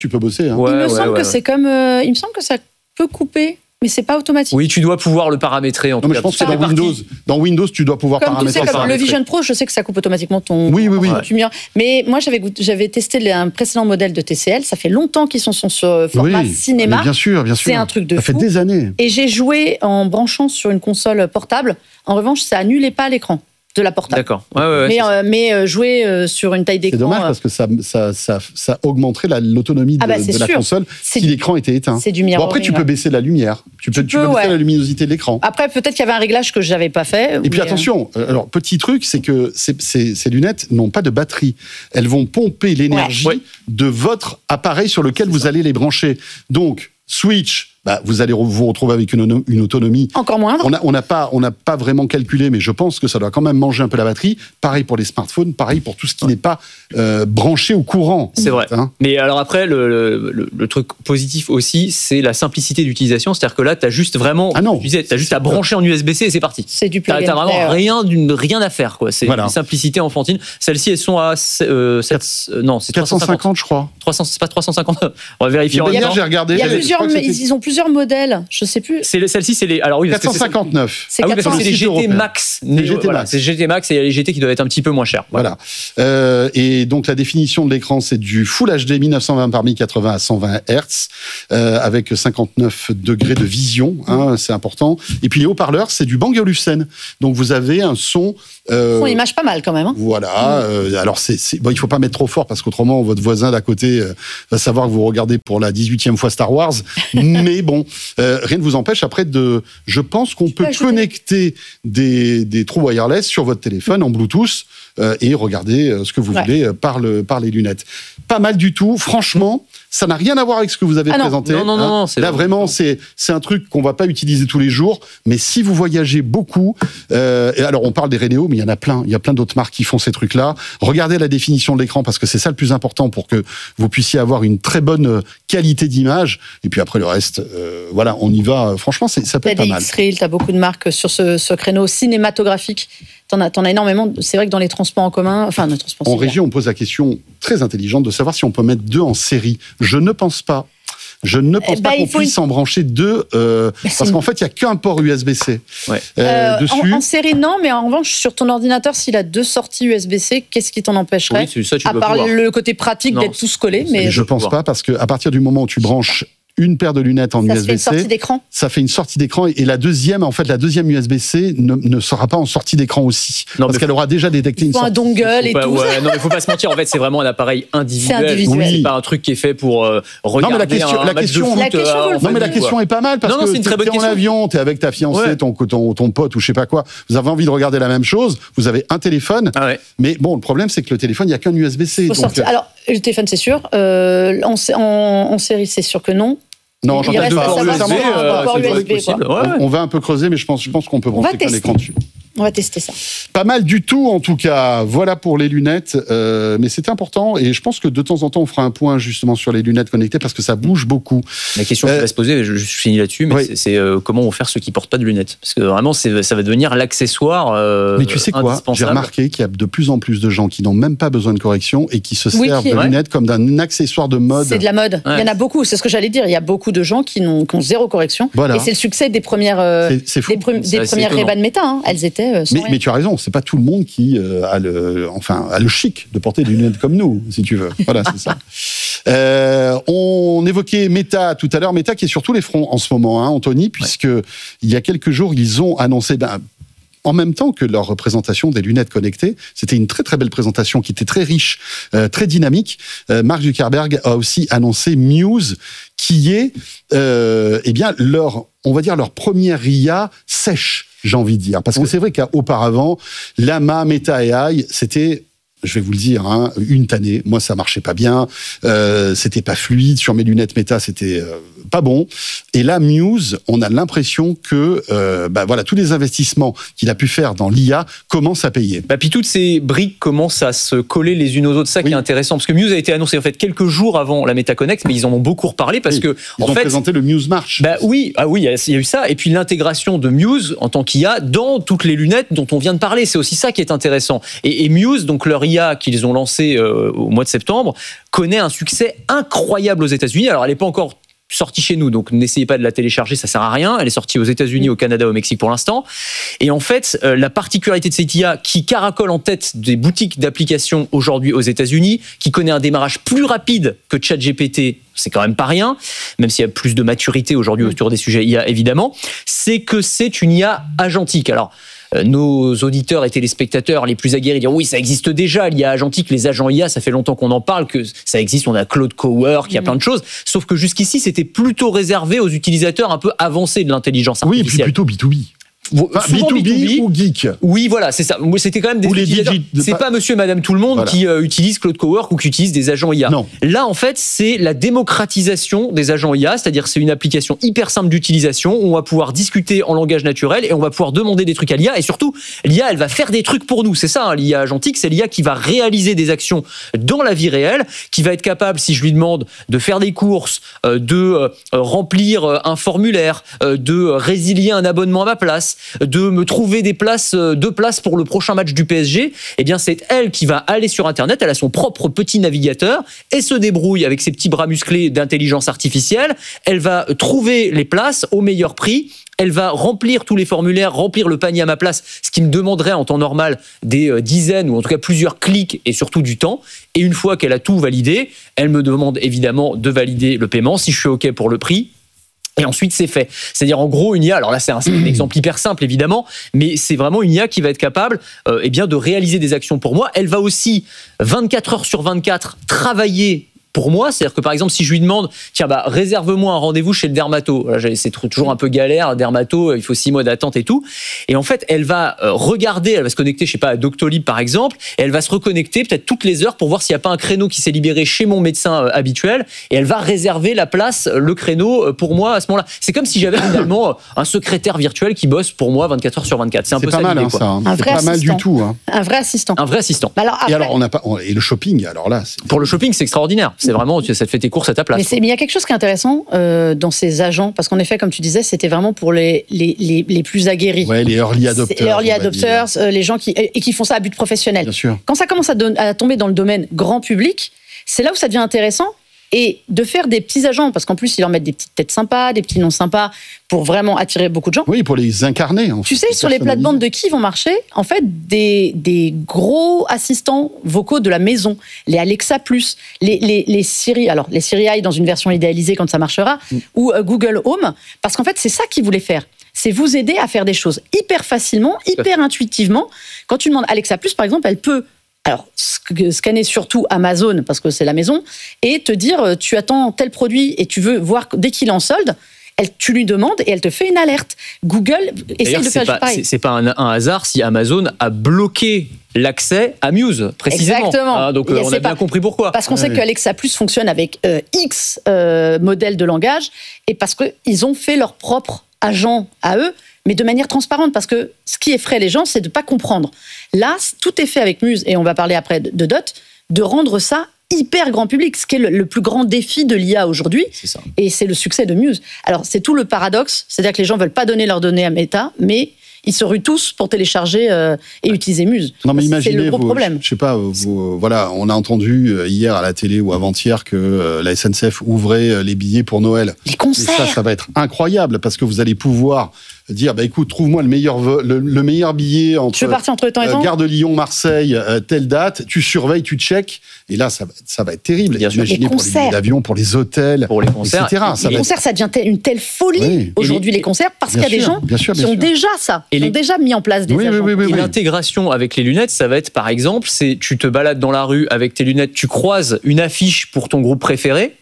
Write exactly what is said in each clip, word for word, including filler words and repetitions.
tu peux bosser. Hein. Ouais, il me ouais, semble ouais, que ouais. c'est comme, euh, il me semble que ça peut couper, mais c'est pas automatique. Oui, tu dois pouvoir le paramétrer en Non, tout mais cas. je pense que c'est Ça dans fait partie- Windows. Dans Windows, tu dois pouvoir Comme tu sais, paramétrer comme ça. le Vision Pro, je sais que ça coupe automatiquement ton. Oui, oui, oui. ton lumière. Mais moi, j'avais goût- j'avais testé les- un précédent modèle de T C L. Ça fait longtemps qu'ils sont, sont sur format Oui, cinéma. mais bien sûr, bien sûr. C'est un truc de Ça fou. fait des années. Et j'ai joué en branchant sur une console portable. En revanche, ça annulait pas l'écran de la portable. D'accord. Ouais, ouais, ouais, mais c'est ça. euh, mais euh, jouer euh, sur une taille d'écran. C'est dommage euh, parce que ça, ça, ça, ça augmenterait la- l'autonomie de, Ah bah, c'est de la sûr. console C'est si du- l'écran était éteint. c'est du Bon, mirroring. après, tu peux ouais. baisser la lumière. Tu peux, Tu tu peux peux, baisser ouais. la luminosité de l'écran. Après, peut-être qu'il y avait un réglage que je n'avais pas fait. Et puis mais, attention, euh, alors petit truc, c'est que ces, ces, ces lunettes n'ont pas de batterie. Elles vont pomper l'énergie Ouais. de votre appareil sur lequel vous allez les brancher. Donc, Switch, bah, vous allez re- vous retrouver avec une, ono- une autonomie. euh, Encore moindre. On n'a on n'a pas, on n'a pas vraiment calculé, mais je pense que ça doit quand même manger un peu la batterie. Pareil pour les smartphones, pareil pour tout ce qui n'est pas euh, branché au courant. C'est vrai. Hein. Mais alors après, le, le, le truc positif aussi, c'est la simplicité d'utilisation. C'est-à-dire que là, tu as juste vraiment, Ah non. tu disais, t'as juste à brancher en U S B C et c'est parti. C'est du plug T'as t'as and vraiment play, ouais. rien, d'une, rien à faire, quoi. C'est Voilà. une simplicité enfantine. Celles-ci, elles sont à euh, sept, euh, non, c'est quatre cent trois cent cinquante. cinquante, je crois. trois cents, c'est pas trois cent cinquante. On va vérifier en même Hier, temps. j'ai regardé. Il y a j'avais- je plusieurs, crois que c'était ils ont plusieurs modèles. Je sais plus. C'est le- celle-ci, c'est les. Alors oui, parce quatre que cent c'est- cinquanteneuf. C'est Ah oui, parce que quatre cents. c'est les site G T européen. Max. Les G T Voilà, Max. c'est G T Max et il y a les G T qui doivent être un petit peu moins chers. Voilà. Euh, et donc la définition de l'écran, c'est du Full H D mille neuf cent vingt par mille quatre-vingts à cent vingt hertz, euh, avec cinquante-neuf degrés de vision, hein, c'est important. Et puis les haut-parleurs, c'est du Bang et Olufsen. Donc vous avez un son. Euh, Son image pas mal quand même. Hein. Voilà. Euh, alors c'est, c'est, bon, il faut pas mettre trop fort parce qu'autrement votre voisin d'à côté euh, va savoir que vous regardez pour la dix-huitième fois Star Wars. Mais bon, euh, rien ne vous empêche après de. Je pense qu'on peut peux ajouter. connecter des, des trous wireless sur votre téléphone en Bluetooth euh, et regarder euh, ce que vous Ouais. voulez euh, par le par les lunettes. Pas mal du tout. Franchement, ça n'a rien à voir avec ce que vous avez Ah non. présenté. Non, non, non, non, c'est Là vraiment- vraiment, c'est c'est un truc qu'on va pas utiliser tous les jours. Mais si vous voyagez beaucoup, euh, et alors on parle des Rénéo, mais il y en a plein. Il y a plein d'autres marques qui font ces trucs-là. Regardez la définition de l'écran parce que c'est ça le plus important pour que vous puissiez avoir une très bonne euh, qualité d'image. Et puis après le reste, euh, voilà, on y va. Franchement, c'est, ça peut T'as être pas des mal. X-Rail, t'as beaucoup de marques sur ce, ce créneau cinématographique. T'en as, t'en as énormément. C'est vrai que dans les transports en commun, enfin, dans les transports En c'est clair. régie, on pose la question très intelligente de savoir si on peut mettre deux en série. Je ne pense pas. Je ne pense Eh pas ben, qu'on il faut puisse en brancher deux, euh, Mais c'est parce une- qu'en fait, il n'y a qu'un port U S B C Ouais. euh, Euh, dessus. en, en série, non, mais en revanche, sur ton ordinateur, s'il a deux sorties U S B C, qu'est-ce qui t'en empêcherait Oui, c'est ça, tu À dois part pouvoir. le côté pratique Non, d'être tous collés, c'est- mais Mais je pense pouvoir. pas, parce qu'à partir du moment où tu branches une paire de lunettes en ça se fait une sortie U S B C, d'écran. ça fait une sortie d'écran et la deuxième, en fait, la deuxième U S B C ne, ne sera pas en sortie d'écran aussi, Non, parce mais qu'elle aura déjà détecté Il une faut un sortie. dongle et Faut pas- tout. ouais, non, mais faut pas se mentir. En fait, c'est vraiment un appareil individuel. C'est individuel. C'est Oui. pas un truc qui est fait pour euh, regarder la question- un la match question- de foot. La question euh, vaut le en coup. Non mais la famille, question quoi. est pas mal parce Non, non, que c'est une très bonne t'es en question. avion, t'es avec ta fiancée, Ouais. ton, ton, ton pote ou je sais pas quoi, vous avez envie de regarder la même chose, vous avez un téléphone, Ah ouais. mais bon, le problème c'est que le téléphone, il n'y a qu'un U S B C. Faut donc, sortir. euh, Alors, le téléphone, c'est sûr. Euh, en, en- en série, c'est sûr que non. non, il j'en reste deux à ports savoir U S B, si on a un euh, port c'est U S B, possible. possible. quoi. Ouais, ouais. On, on va un peu creuser, mais je pense, je pense qu'on peut va brancher qu'un tester. écran dessus. On va tester ça. Pas mal du tout, en tout cas. Voilà pour les lunettes. Euh, mais c'était important. Et je pense que de temps en temps, on fera un point justement sur les lunettes connectées parce que ça bouge beaucoup. La question Euh, qui va se poser, je, je finis là-dessus, mais oui. c'est, c'est, euh, comment vont faire ceux qui portent pas de lunettes. Parce que vraiment, c'est, ça va devenir l'accessoire euh, Mais tu sais quoi? J'ai indispensable. remarqué qu'il y a de plus en plus de gens qui n'ont même pas besoin de correction et qui se Oui, servent qui- de ouais. lunettes comme d'un accessoire de mode. C'est de la mode. Ouais. Il y en a beaucoup, c'est ce que j'allais dire. Il y a beaucoup de gens qui, n'ont, qui ont zéro correction. Voilà. Et c'est le succès des premières, euh, C'est- c'est fou. des, pre- C'est des assez premières étonnant. Ray-Ban Meta. Hein. Elles étaient euh, sans Mais, rien. mais tu as raison, c'est pas tout le monde qui euh, a le, enfin, a le chic de porter des lunettes comme nous, si tu veux. Voilà, c'est ça. Euh, on évoquait Meta tout à l'heure, Meta qui est sur tous les fronts en ce moment, hein, Anthony, puisque il y a quelques jours ils ont annoncé. Ben, en même temps que leur présentation des lunettes connectées, c'était une très très belle présentation qui était très riche, euh, très dynamique. Euh, Mark Zuckerberg a aussi annoncé Muse, qui est, euh, eh bien leur, on va dire leur première I A sèche, j'ai envie de dire, parce que c'est vrai qu'auparavant, Llama, Meta A I, c'était je vais vous le dire, hein, une tannée. Moi, ça marchait pas bien. Euh, c'était pas fluide. Sur mes lunettes Meta, c'était euh, pas bon. Et là, Muse, on a l'impression que euh, bah, voilà, tous les investissements qu'il a pu faire dans l'I A commencent à payer. Bah, puis toutes ces briques commencent à se coller les unes aux autres. Ça oui. qui est intéressant, parce que Muse a été annoncé en fait quelques jours avant la MetaConnect, mais ils en ont beaucoup reparlé parce oui. que ils en ont fait, présenté le Muse March. Bah oui, ah oui, il y a eu ça, et puis l'intégration de Muse en tant qu'I A dans toutes les lunettes dont on vient de parler. C'est aussi ça qui est intéressant. Et, et Muse, donc leur I A qu'ils ont lancé euh, au mois de septembre, connaît un succès incroyable aux États-Unis. Alors, elle n'est pas encore sortie chez nous, donc n'essayez pas de la télécharger, ça sert à rien. Elle est sortie aux États-Unis, au Canada, au Mexique pour l'instant. Et en fait, euh, la particularité de cette I A qui caracole en tête des boutiques d'applications aujourd'hui aux États-Unis, qui connaît un démarrage plus rapide que ChatGPT, c'est quand même pas rien, même s'il y a plus de maturité aujourd'hui autour des sujets I A évidemment, c'est que c'est une I A agentique. Alors, nos auditeurs et téléspectateurs les plus aguerris diront oui, ça existe déjà, l'I A agentique, les agents I A, ça fait longtemps qu'on en parle, que ça existe, on a Claude Cowork, il y a plein de choses, sauf que jusqu'ici, c'était plutôt réservé aux utilisateurs un peu avancés de l'intelligence artificielle. Oui, et puis plutôt B deux B. Enfin, B deux B, B deux B ou geek. Oui, voilà, c'est ça. C'était quand même des utilisateurs. De c'est pas monsieur, madame, tout le monde voilà. qui euh, utilise Claude Cowork ou qui utilise des agents I A. Non. Là, en fait, c'est la démocratisation des agents I A, c'est-à-dire c'est une application hyper simple d'utilisation où on va pouvoir discuter en langage naturel et on va pouvoir demander des trucs à l'I A. Et surtout, l'I A, elle va faire des trucs pour nous. C'est ça, hein, l'I A agentique, c'est l'I A qui va réaliser des actions dans la vie réelle, qui va être capable, si je lui demande de faire des courses, euh, de euh, remplir un formulaire, euh, de résilier un abonnement à ma place, de me trouver des places, deux places pour le prochain match du P S G, eh bien c'est elle qui va aller sur Internet, elle a son propre petit navigateur et se débrouille avec ses petits bras musclés d'intelligence artificielle. Elle va trouver les places au meilleur prix. Elle va remplir tous les formulaires, remplir le panier à ma place, ce qui me demanderait en temps normal des dizaines ou en tout cas plusieurs clics et surtout du temps. Et une fois qu'elle a tout validé, elle me demande évidemment de valider le paiement. Si je suis OK pour le prix, et ensuite, c'est fait. C'est-à-dire, en gros, une I A, alors là, c'est un, c'est un exemple hyper simple, évidemment, mais c'est vraiment une I A qui va être capable euh, eh bien, de réaliser des actions pour moi. Elle va aussi, vingt-quatre heures sur vingt-quatre, travailler pour moi. C'est-à-dire que, par exemple, si je lui demande, tiens, bah, réserve-moi un rendez-vous chez le dermato. Là, c'est toujours un peu galère, dermato, il faut six mois d'attente et tout. Et en fait, elle va regarder, elle va se connecter, je sais pas, à Doctolib, par exemple, et elle va se reconnecter peut-être toutes les heures pour voir s'il n'y a pas un créneau qui s'est libéré chez mon médecin habituel, et elle va réserver la place, le créneau pour moi à ce moment-là. C'est comme si j'avais finalement un secrétaire virtuel qui bosse pour moi vingt-quatre heures sur vingt-quatre. C'est un c'est peu pas ça mal, l'idée, hein, quoi. Ça, hein. Un c'est vrai pas mal du tout. Hein. Un vrai assistant. Un vrai assistant. Alors, après... Et alors, on n'a pas, et le shopping, alors là, c'est... Pour le shopping, c'est extraordinaire. C'est vraiment, ça te fait tes courses à ta place. Mais, c'est, mais il y a quelque chose qui est intéressant euh, dans ces agents, parce qu'en effet, comme tu disais, c'était vraiment pour les, les, les, les plus aguerris. Ouais, les early adopters. Les early adopters, euh, les gens qui, et qui font ça à but professionnel. Bien sûr. Quand ça commence à, don, à tomber dans le domaine grand public, c'est là où ça devient intéressant. Et de faire des petits agents, parce qu'en plus, ils leur mettent des petites têtes sympas, des petits noms sympas, pour vraiment attirer beaucoup de gens. Oui, pour les incarner. En tu fait, sais, sur les plates-bandes de qui vont marcher, en fait, des, des gros assistants vocaux de la maison, les Alexa Plus, les, les, les Siri, alors les Siri Eye dans une version idéalisée quand ça marchera, mm. ou euh, Google Home, parce qu'en fait, c'est ça qu'ils voulaient faire. C'est vous aider à faire des choses hyper facilement, hyper intuitivement. Quand tu demandes Alexa Plus, par exemple, elle peut... Alors, scanner surtout Amazon, parce que c'est la maison, et te dire, tu attends tel produit et tu veux voir dès qu'il est en solde, elle, tu lui demandes et elle te fait une alerte. Google essaye de faire pas, pareil. C'est, c'est pas un, un hasard si Amazon a bloqué l'accès à Muse, précisément. Exactement. Hein, donc, on a bien pas, compris pourquoi. Parce qu'on ouais. sait que Alexa Plus fonctionne avec euh, X euh, modèles de langage, et parce qu'ils ont fait leur propre agent à eux, mais de manière transparente, parce que ce qui effraie les gens, c'est de ne pas comprendre. Là, tout est fait avec Muse, et on va parler après de Dot, de rendre ça hyper grand public, ce qui est le, le plus grand défi de l'I A aujourd'hui, c'est ça. Et c'est le succès de Muse. Alors, c'est tout le paradoxe, c'est-à-dire que les gens ne veulent pas donner leurs données à Meta, mais ils se ruent tous pour télécharger euh, et ouais. utiliser Muse. Non, mais imaginez, c'est le gros vous, problème. Je sais pas, vous, voilà, on a entendu hier à la télé ou avant-hier que euh, la S N C F ouvrait les billets pour Noël. Les concerts. Et ça, ça va être incroyable parce que vous allez pouvoir dire, bah écoute, trouve-moi le meilleur, le, le meilleur billet entre, je veux partir entre temps et temps. Euh, Gare de Lyon, Marseille, euh, telle date, tu surveilles, tu checkes, et là, ça va, ça va être terrible. Bien Imaginez les pour les billets d'avion, pour les hôtels, pour les concerts, et cetera. Ça les concerts, être... ça devient une telle folie oui. aujourd'hui, les, les concerts, parce qu'il y a sûr, des gens bien sûr, bien qui sûr. ont déjà ça, et qui les... ont déjà mis en place des oui, agents. Oui, oui, oui, et oui. l'intégration avec les lunettes, ça va être, par exemple, c'est tu te balades dans la rue avec tes lunettes, tu croises une affiche pour ton groupe préféré,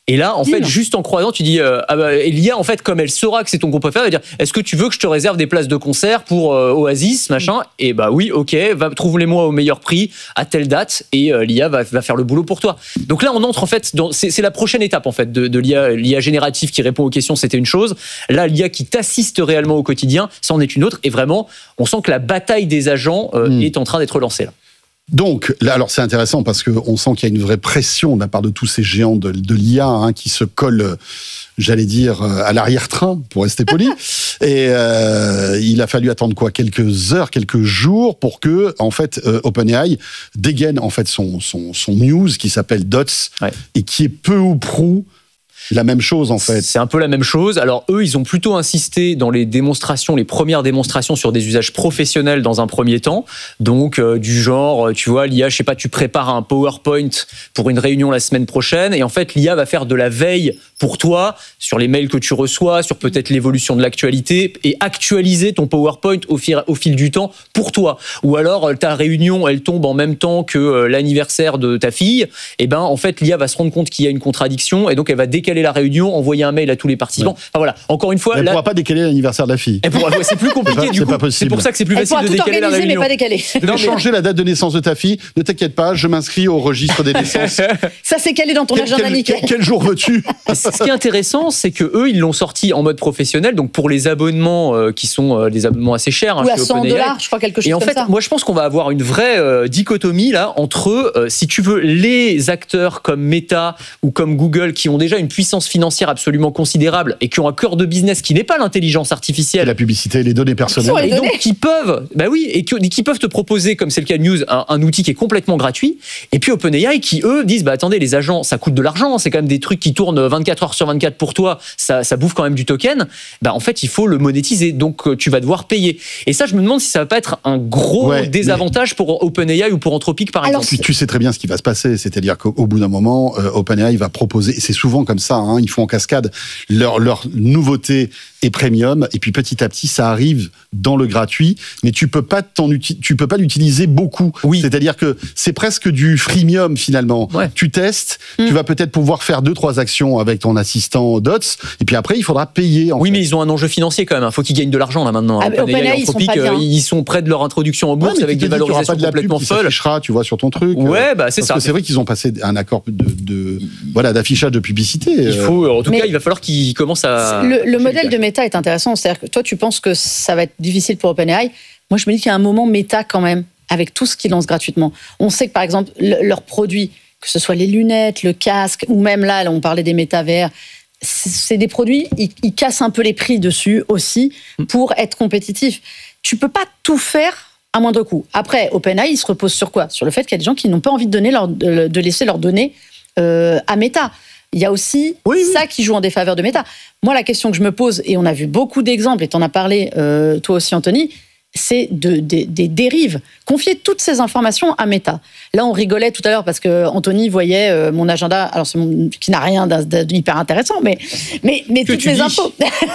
Et là, en Dis fait, non. juste en croisant, tu dis, euh, ah bah, et l'I A, en fait, comme elle saura que c'est ton groupe préféré, elle va dire, est-ce que tu veux que je te réserve des places de concert pour euh, Oasis, machin? Et bah oui, ok, va trouve-les-moi au meilleur prix à telle date, et euh, l'I A va, va faire le boulot pour toi. Donc là, on entre en fait dans, c'est, c'est la prochaine étape en fait de, de l'I A, l'I A générative qui répond aux questions, c'était une chose. Là, l'I A qui t'assiste réellement au quotidien, ça en est une autre. Et vraiment, on sent que la bataille des agents euh, mmh. est en train d'être lancée là. Donc, là, alors c'est intéressant parce qu'on sent qu'il y a une vraie pression de la part de tous ces géants de, de l'I A hein, qui se collent, j'allais dire, à l'arrière-train, pour rester poli. Et euh, il a fallu attendre quoi, quelques heures, quelques jours pour que, en fait, euh, OpenAI dégaine en fait son son, son news qui s'appelle Dots ouais. et qui est peu ou prou la même chose en fait. C'est un peu la même chose. Alors eux, ils ont plutôt insisté dans les démonstrations, les premières démonstrations sur des usages professionnels dans un premier temps. Donc euh, du genre, tu vois, l'I A, je sais pas, tu prépares un PowerPoint pour une réunion la semaine prochaine et en fait l'I A va faire de la veille pour toi sur les mails que tu reçois, sur peut-être l'évolution de l'actualité et actualiser ton PowerPoint au fil, au fil du temps pour toi. Ou alors ta réunion, elle tombe en même temps que l'anniversaire de ta fille. Et ben en fait l'I A va se rendre compte qu'il y a une contradiction et donc elle va décaler la réunion, envoyer un mail à tous les participants. Ouais. Enfin voilà, encore une fois, elle ne là, pourra pas décaler l'anniversaire de la fille. Elle pourra, ouais, c'est plus compliqué c'est du coup. C'est pour ça que c'est plus elle facile de décaler la réunion. Mais pas décaler. De changer la date de naissance de ta fille. Ne t'inquiète pas, je m'inscris au registre des naissances. Ça c'est calé dans ton quel, agenda quel, nickel. Quel, quel jour veux-tu? Ce qui est intéressant, c'est que eux, ils l'ont sorti en mode professionnel. Donc pour les abonnements euh, qui sont euh, des abonnements assez chers, ou hein, à cent dollars, je crois quelque chose et en comme fait, ça. Moi, je pense qu'on va avoir une vraie euh, dichotomie là entre, euh, si tu veux, les acteurs comme Meta ou comme Google qui ont déjà une puissance financière absolument considérable et qui ont un cœur de business qui n'est pas l'intelligence artificielle, et la publicité, les données personnelles, les et donc qui peuvent, bah oui, et qui, qui peuvent te proposer, comme c'est le cas de News, un, un outil qui est complètement gratuit. Et puis OpenAI qui eux disent, bah attendez, les agents, ça coûte de l'argent, c'est quand même des trucs qui tournent vingt-quatre heures sur vingt-quatre pour toi, ça, ça bouffe quand même du token. Bah en fait, il faut le monétiser, donc tu vas devoir payer. Et ça, je me demande si ça va pas être un gros ouais, désavantage mais... pour OpenAI ou pour Anthropic par Alors, exemple. Tu, tu sais très bien ce qui va se passer, c'est-à-dire qu'au bout d'un moment, euh, OpenAI va proposer, et c'est souvent comme ça, hein, ils font en cascade leur leur nouveauté et premium, et puis petit à petit ça arrive dans le gratuit, mais tu peux pas t'en uti- tu peux pas l'utiliser beaucoup. Oui. C'est-à-dire que c'est presque du freemium finalement. Ouais. Tu testes, mm. tu vas peut-être pouvoir faire deux trois actions avec ton assistant Dots, et puis après il faudra payer. En oui, fait. mais ils ont un enjeu financier quand même. Il faut qu'ils gagnent de l'argent là maintenant. Ah, OpenAI et Anthropic, ils sont, ils sont près de leur introduction en bourse ouais, avec des valorisations de complètement folles. folles. S'affichera, tu vois, sur ton truc. Ouais, bah c'est parce ça. Que c'est vrai qu'ils ont passé un accord de, de voilà d'affichage de publicité. Il faut, en tout mais cas, il va falloir qu'ils commencent à. Le, le modèle de Meta est intéressant. C'est-à-dire que toi, tu penses que ça va être difficile pour OpenAI. Moi, je me dis qu'il y a un moment Meta quand même, avec tout ce qu'ils lancent gratuitement. On sait que par exemple, le, leurs produits, que ce soit les lunettes, le casque, ou même là, là on parlait des métavers, c'est des produits, ils, ils cassent un peu les prix dessus aussi pour être compétitifs. Tu peux pas tout faire à moindre coût. Après, OpenAI, il se repose sur quoi? Sur le fait qu'il y a des gens qui n'ont pas envie de, donner leur, de, de laisser leurs données euh, à Meta. Il y a aussi oui, ça oui. qui joue en défaveur de Meta. Moi, la question que je me pose, et on a vu beaucoup d'exemples, et tu en as parlé euh, toi aussi, Anthony, c'est de, de, des dérives. Confier toutes ces informations à Meta. Là, on rigolait tout à l'heure parce que Anthony voyait euh, mon agenda, alors c'est mon, qui n'a rien d'hyper intéressant, mais, mais, mais toutes les infos.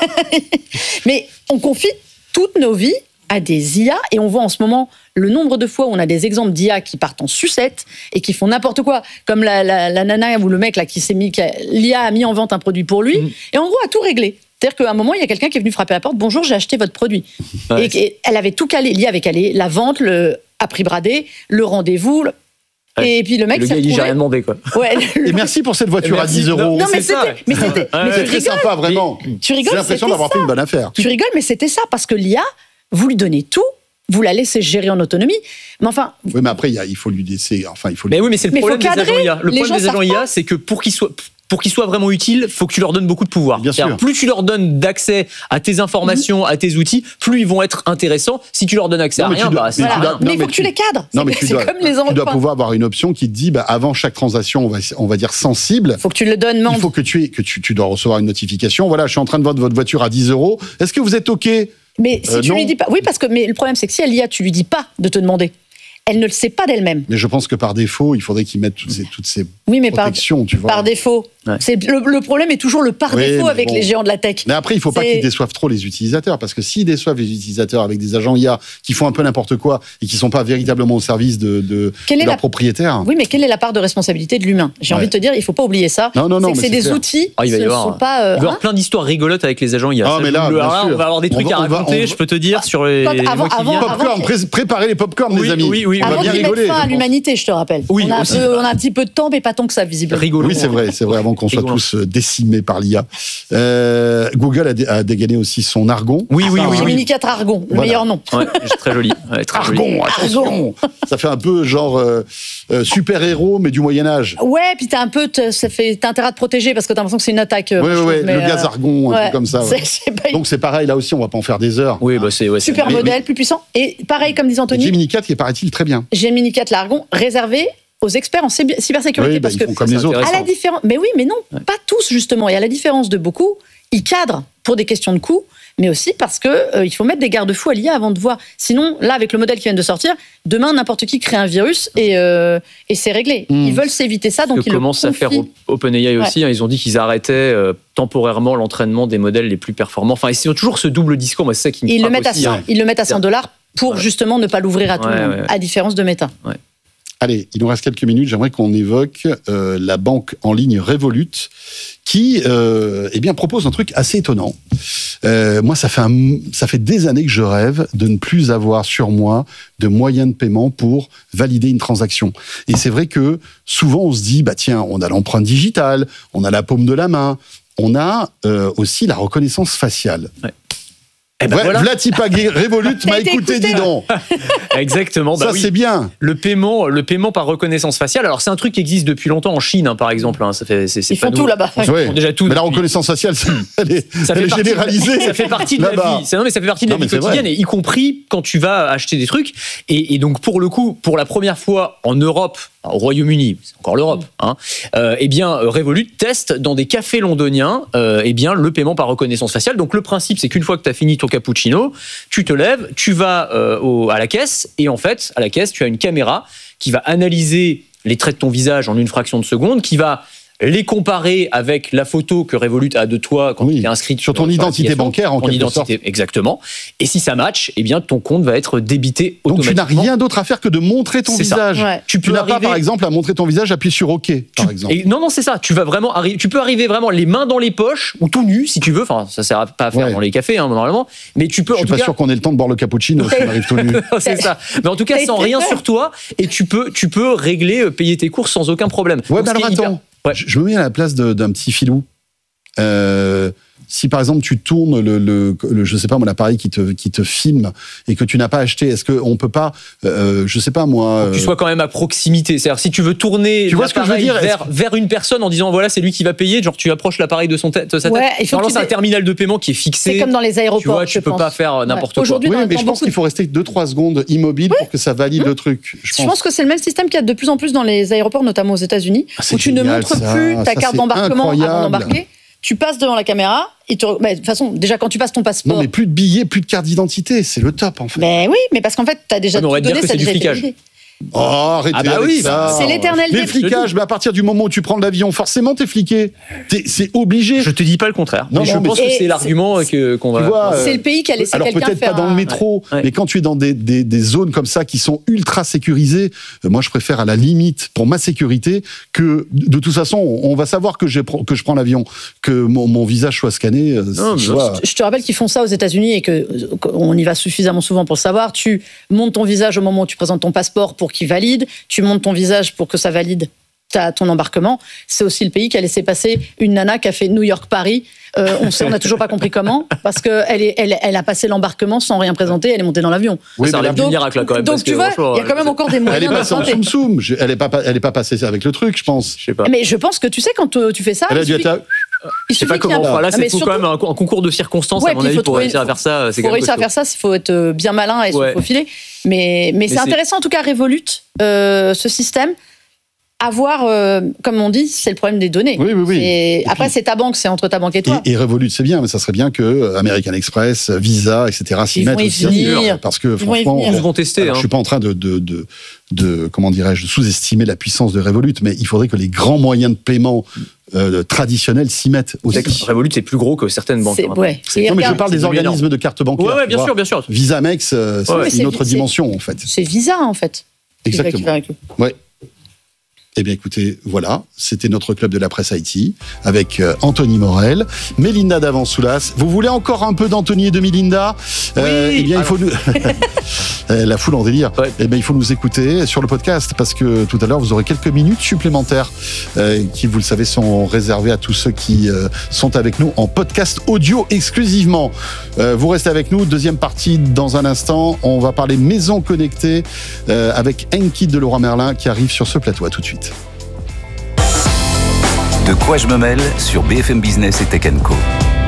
Mais on confie toutes nos vies à des I A, et on voit en ce moment le nombre de fois où on a des exemples d'I A qui partent en sucette et qui font n'importe quoi, comme la, la, la nana ou le mec là qui s'est mis, l'I A a mis en vente un produit pour lui, mmh. et en gros a tout réglé. C'est-à-dire qu'à un moment, il y a quelqu'un qui est venu frapper à la porte, bonjour, j'ai acheté votre produit. Ouais. Et, et elle avait tout calé, l'I A avait calé, la vente, le à prix bradé, le rendez-vous. Le... Ouais. Et puis le mec le s'est gars, retrouvé... j'ai rien demandé, quoi. Ouais, le... Et merci pour cette voiture merci. à dix euros. Non, non mais c'était, mais c'était, ouais. mais c'est très rigoles. sympa, vraiment. Mais, tu rigoles, j'ai l'impression d'avoir fait une bonne affaire. Tu rigoles, mais c'était ça, parce que l'I A, vous lui donnez tout, vous la laissez gérer en autonomie, mais enfin... Oui, mais après, il, y a, il faut lui laisser... Enfin, il faut lui... Mais oui, mais c'est le mais problème des agents I A. Le problème des agents I A, pas. c'est que pour qu'ils soient... Pour qu'ils soient vraiment utiles, il faut que tu leur donnes beaucoup de pouvoir. Bien sûr. Plus tu leur donnes d'accès à tes informations, mmh. à tes outils, plus ils vont être intéressants. Si tu leur donnes accès non, à rien, dois, bah, c'est voilà. dois, mais il faut que tu les cadres. Non, mais tu dois, comme les tu dois pouvoir avoir une option qui te dit, bah, avant chaque transaction, on va, on va dire sensible. Il faut que tu le donnes. Il faut que tu aies, que tu, tu dois recevoir une notification. Voilà, je suis en train de vendre votre voiture à dix euros. Est-ce que vous êtes OK? Mais si euh, tu non. lui dis pas, oui, parce que mais le problème c'est que si à l'I A tu lui dis pas de te demander, elle ne le sait pas d'elle-même. Mais je pense que par défaut, il faudrait qu'ils mettent toutes ces, toutes ces oui, mais protections, par, tu vois. Par défaut. Ouais. C'est, le, le problème est toujours le par Oui, défaut avec bon. les géants de la tech. Mais après, il ne faut pas C'est... qu'ils déçoivent trop les utilisateurs, parce que s'ils déçoivent les utilisateurs avec des agents I A qui font un peu n'importe quoi et qui ne sont pas véritablement au service de, de, Quelle de est leurs la... propriétaires. Oui, mais quelle est la part de responsabilité de l'humain ? J'ai Ouais. envie de te dire, il ne faut pas oublier ça. Non, non, non, c'est que mais c'est, c'est des clair. outils. Ah, il va y ce avoir, sont pas. euh, Il va y avoir hein plein d'histoires rigolotes avec les agents I A. Ah, Ça, mais là, je- bien alors là, sûr. on va avoir des On trucs va- à on va- raconter, on va- je peux te dire, sur les, Quand- les avant- mois qui avant- viennent. avant- Popcorn, pré- préparez les popcorn, Oui, les amis. oui, oui, on va Avant bien qu'ils mettent rigoler. fin je à pense. l'humanité, je te rappelle. Oui, on, a un aussi. peu, on a un petit peu de temps, mais pas tant que ça, visiblement. Rigolo. Oui, c'est vrai, c'est vrai, avant qu'on soit Rigolant. tous euh, décimés par l'I A. Euh, Google a, dé- a dégainé aussi son Argon. Oui, oui, Ça, oui, hein. oui. Gemini quatre Argon, le Voilà. meilleur nom. Ouais, c'est très joli. Ouais, très joli. Argon, attention. Ça fait un peu genre euh, euh, super-héros, mais du Moyen-Âge. Ouais, puis t'as un peu, te- ça fait, t'as intérêt à te protéger parce que t'as l'impression que c'est une attaque. euh, Oui, moi, oui, je oui, trouve, le mais, gaz euh, argon, un ouais, truc comme ça. ouais. c'est- c'est pas- Donc c'est pareil, là aussi, on va pas en faire des heures. Oui, bah c'est ouais, c'est- Super mais- modèle, plus puissant. Et pareil, comme disait Et Anthony, Gemini quatre, qui paraît-il très bien. Gemini quatre l'Argon, réservé aux experts en cyber- cybersécurité. Oui, bah, parce ils que font comme c'est les autres. intéressant. à la différence, mais oui, mais non, pas tous justement. Et à la différence de beaucoup, ils cadrent pour des questions de coût, mais aussi parce que euh, il faut mettre des garde-fous à l'I A avant de voir. Sinon, là, avec le modèle qui vient de sortir, demain n'importe qui crée un virus et euh, et c'est réglé. Mm. Ils veulent s'éviter ça, donc que ils le commence à faire confient. OpenAI aussi. hein, ils ont dit qu'ils arrêtaient euh, temporairement l'entraînement des modèles les plus performants. Enfin, ils ont toujours ce double discours. Moi, c'est ça qui me Ils le frappe mettent à aussi, cent. hein. Ils le mettent à cent dollars pour Voilà. justement ne pas l'ouvrir à tout Ouais, le monde, ouais, ouais. à différence de Meta. Allez, il nous reste quelques minutes. J'aimerais qu'on évoque euh, la banque en ligne Revolut, qui euh, eh bien, propose un truc assez étonnant. Euh, moi, ça fait, un, ça fait des années que je rêve de ne plus avoir sur moi de moyens de paiement pour valider une transaction. Et c'est vrai que souvent, on se dit, bah tiens, on a l'empreinte digitale, on a la paume de la main, on a euh, aussi la reconnaissance faciale. Ouais. Eh ben Ouais, voilà. Vlatipa Revolut m'a été écouté, écouté. dis donc. Exactement. Bah Ça, oui. c'est bien. Le paiement, le paiement par reconnaissance faciale. Alors c'est un truc qui existe depuis longtemps en Chine, hein, par exemple. hein. Ça fait, c'est, c'est Ils pas font nous. tout là-bas. Ils Ouais. font déjà tout. Mais la depuis- reconnaissance faciale, c'est- elle est, ça elle fait est partie, généralisée. ça fait partie de la Là-bas. vie. Ça, non, mais ça fait partie de Non, la vie mais c'est quotidienne, vrai. et y compris quand tu vas acheter des trucs. Et, et donc pour le coup, pour la première fois en Europe, au Royaume-Uni, c'est encore l'Europe, hein, euh, eh bien Revolut teste dans des cafés londoniens, euh, eh bien le paiement par reconnaissance faciale. Donc le principe, c'est qu'une fois que tu as fini ton cappuccino, tu te lèves, tu vas euh, au- à la caisse, et en fait, à la caisse, tu as une caméra qui va analyser les traits de ton visage en une fraction de seconde, qui va les comparer avec la photo que Revolut a de toi quand Oui, tu es inscrit sur ton identité bancaire, en ton quelque identité, exactement. Et si ça match, eh bien ton compte va être débité Donc tu automatiquement. n'as rien d'autre à faire que de montrer ton C'est ça. visage. Ouais. Tu Tu peux n'as pas, arriver- par exemple, à montrer ton visage, appuyer sur OK, par Tu- exemple. et non, non, c'est ça. Tu vas vraiment arriver. Tu peux arriver vraiment les mains dans les poches ou tout nu si tu veux. Enfin, ça sert pas à faire Ouais. dans les cafés hein, normalement. Mais tu peux. Je en suis tout pas cas, sûr qu'on ait le temps de boire le cappuccino si on arrive tout nu. c'est ça. Mais en tout cas, sans rien sur toi, et tu peux, tu peux régler, euh, payer tes courses sans aucun problème. Ouais, Donc, mais ce qui alors est hyper- attends, Ouais. je, je me mets à la place de- d'un petit filou. Euh, si par exemple tu tournes le, le, le je sais pas moi l'appareil qui te qui te filme et que tu n'as pas acheté, est-ce que on peut pas, euh, je sais pas moi. Que tu euh, sois quand même à proximité. C'est-à-dire, si tu veux tourner Tu vois ce que je veux l'appareil dire, est-ce vers, vers une personne en disant voilà, c'est lui qui va payer, genre tu approches l'appareil de, son tête, de sa Ouais, tête. il faut que Normalement, tu c'est un dé- terminal de paiement qui est fixé. C'est comme dans les aéroports. Tu vois, tu je peux pense. pas faire n'importe Ouais. quoi. Aujourd'hui, Oui, dans- mais dans je pense beaucoup qu'il faut rester deux trois secondes immobile pour que ça valide le truc. Je Je pense. pense que c'est le même système qu'il y a de plus en plus dans les aéroports, notamment aux États-Unis, Ah, c'est où tu ne génial, montres ça. plus ta Ça, carte c'est d'embarquement incroyable. avant d'embarquer. Tu passes devant la caméra. Il te... bah, de toute façon, déjà quand tu passes ton passeport. Non, mais plus de billets, plus de carte d'identité, c'est le top en fait. Ben oui, mais parce qu'en fait, tu as déjà Ouais, mais on va tout te dire donné, que ça a c'est du déjà été flicage. validé. Oh, arrêtez Ah bah avec oui, ça. c'est l'éternel Mais débat. flicage, mais à partir du moment où tu prends l'avion, forcément t'es fliqué. T'es- c'est obligé. Je te dis pas le contraire. Non, mais je non, mais pense c'est- que c'est Et l'argument que, qu'on va. Tu vois, C'est euh, le pays qui a laissé Alors quelqu'un peut-être faire pas dans un- le métro, Ouais. mais quand tu es dans des, des, des zones comme ça qui sont ultra sécurisées, euh, moi je préfère à la limite pour ma sécurité que de toute façon on va savoir que, j'ai, que je prends l'avion, que mon, mon visage soit scanné. euh, Non, tu mais vois. Je te rappelle qu'ils font ça aux États-Unis et que on y va suffisamment souvent pour le savoir. Tu montes ton visage au moment où tu présentes ton passeport pour qu'il valide. Tu montes ton visage pour que ça valide ta- ton embarquement. C'est aussi le pays qui a laissé passer une nana qui a fait New York-Paris. Euh, on sait, on n'a toujours pas compris comment, parce qu'elle est, elle, elle a passé l'embarquement sans rien présenter. Elle est montée dans l'avion. Oui, ça mais relève la- du miracle là, quand même. donc parce tu que, vois, franchement, il y a quand même encore des elle est moyens passée en d'emprunter. soum soum. Je- Elle est pas, elle est pas passée avec le truc, je pense. Je sais pas. Mais je pense que tu sais quand euh, tu fais ça, Elle a il dû suffit- être à- il Je sais suffit pas qu'il y ait comment. un- Enfin, là, Ah, c'est mais faut surtout- quand même un, un concours de circonstances, Ouais, à mon puis il avis, faut pour trouver- réussir à faire ça. C'est faut quand même réussir à costaud. faire ça, il faut être euh, bien malin et se Ouais. faufiler. Mais, mais, c'est c'est- intéressant en tout cas, Revolut, euh, ce système. avoir, euh, comme on dit, c'est le problème des données. Oui, oui, oui. Et Et après, puis- c'est ta banque, c'est entre ta banque et toi. Et, et Revolut, c'est bien, mais ça serait bien que American Express, Visa, et cetera s'y Ils mettent vont y aussi. venir. Parce que Ils vont y franchement, venir. Ils vont tester. alors, hein. je suis pas en train de, de, de, de comment dirais-je, de sous-estimer la puissance de Revolut, mais il faudrait que les grands moyens de paiement euh, traditionnels s'y mettent aussi. Revolut, c'est plus gros que certaines banques. C'est, hein. ouais. C'est- Et non, mais je regarde, parle des c'est devenu organismes de cartes bancaires. Ouais, ouais, tu bien vois. sûr, bien sûr. Visa Mex, euh, c'est Ouais, ouais, une c'est- autre c'est- dimension, en fait. c'est Visa, en fait. qui va- qui Exactement. va avec eux. Ouais. Eh bien, écoutez, voilà, c'était notre club de la presse I T avec euh, Anthony Morel, Mélinda Davansoulas. Vous voulez encore un peu d'Anthony et de Mélinda Euh, Oui. Eh bien, il faut nous... Euh, la foule en délire. Ouais. Eh bien, il faut nous écouter sur le podcast parce que tout à l'heure, vous aurez quelques minutes supplémentaires euh, qui, vous le savez, sont réservées à tous ceux qui euh, sont avec nous en podcast audio exclusivement. Euh, vous restez avec nous. Deuxième partie dans un instant. On va parler maison connectée euh, avec Enki de Leroy Merlin qui arrive sur ce plateau. À tout de suite. De quoi je me mêle sur B F M Business et Tech and Co.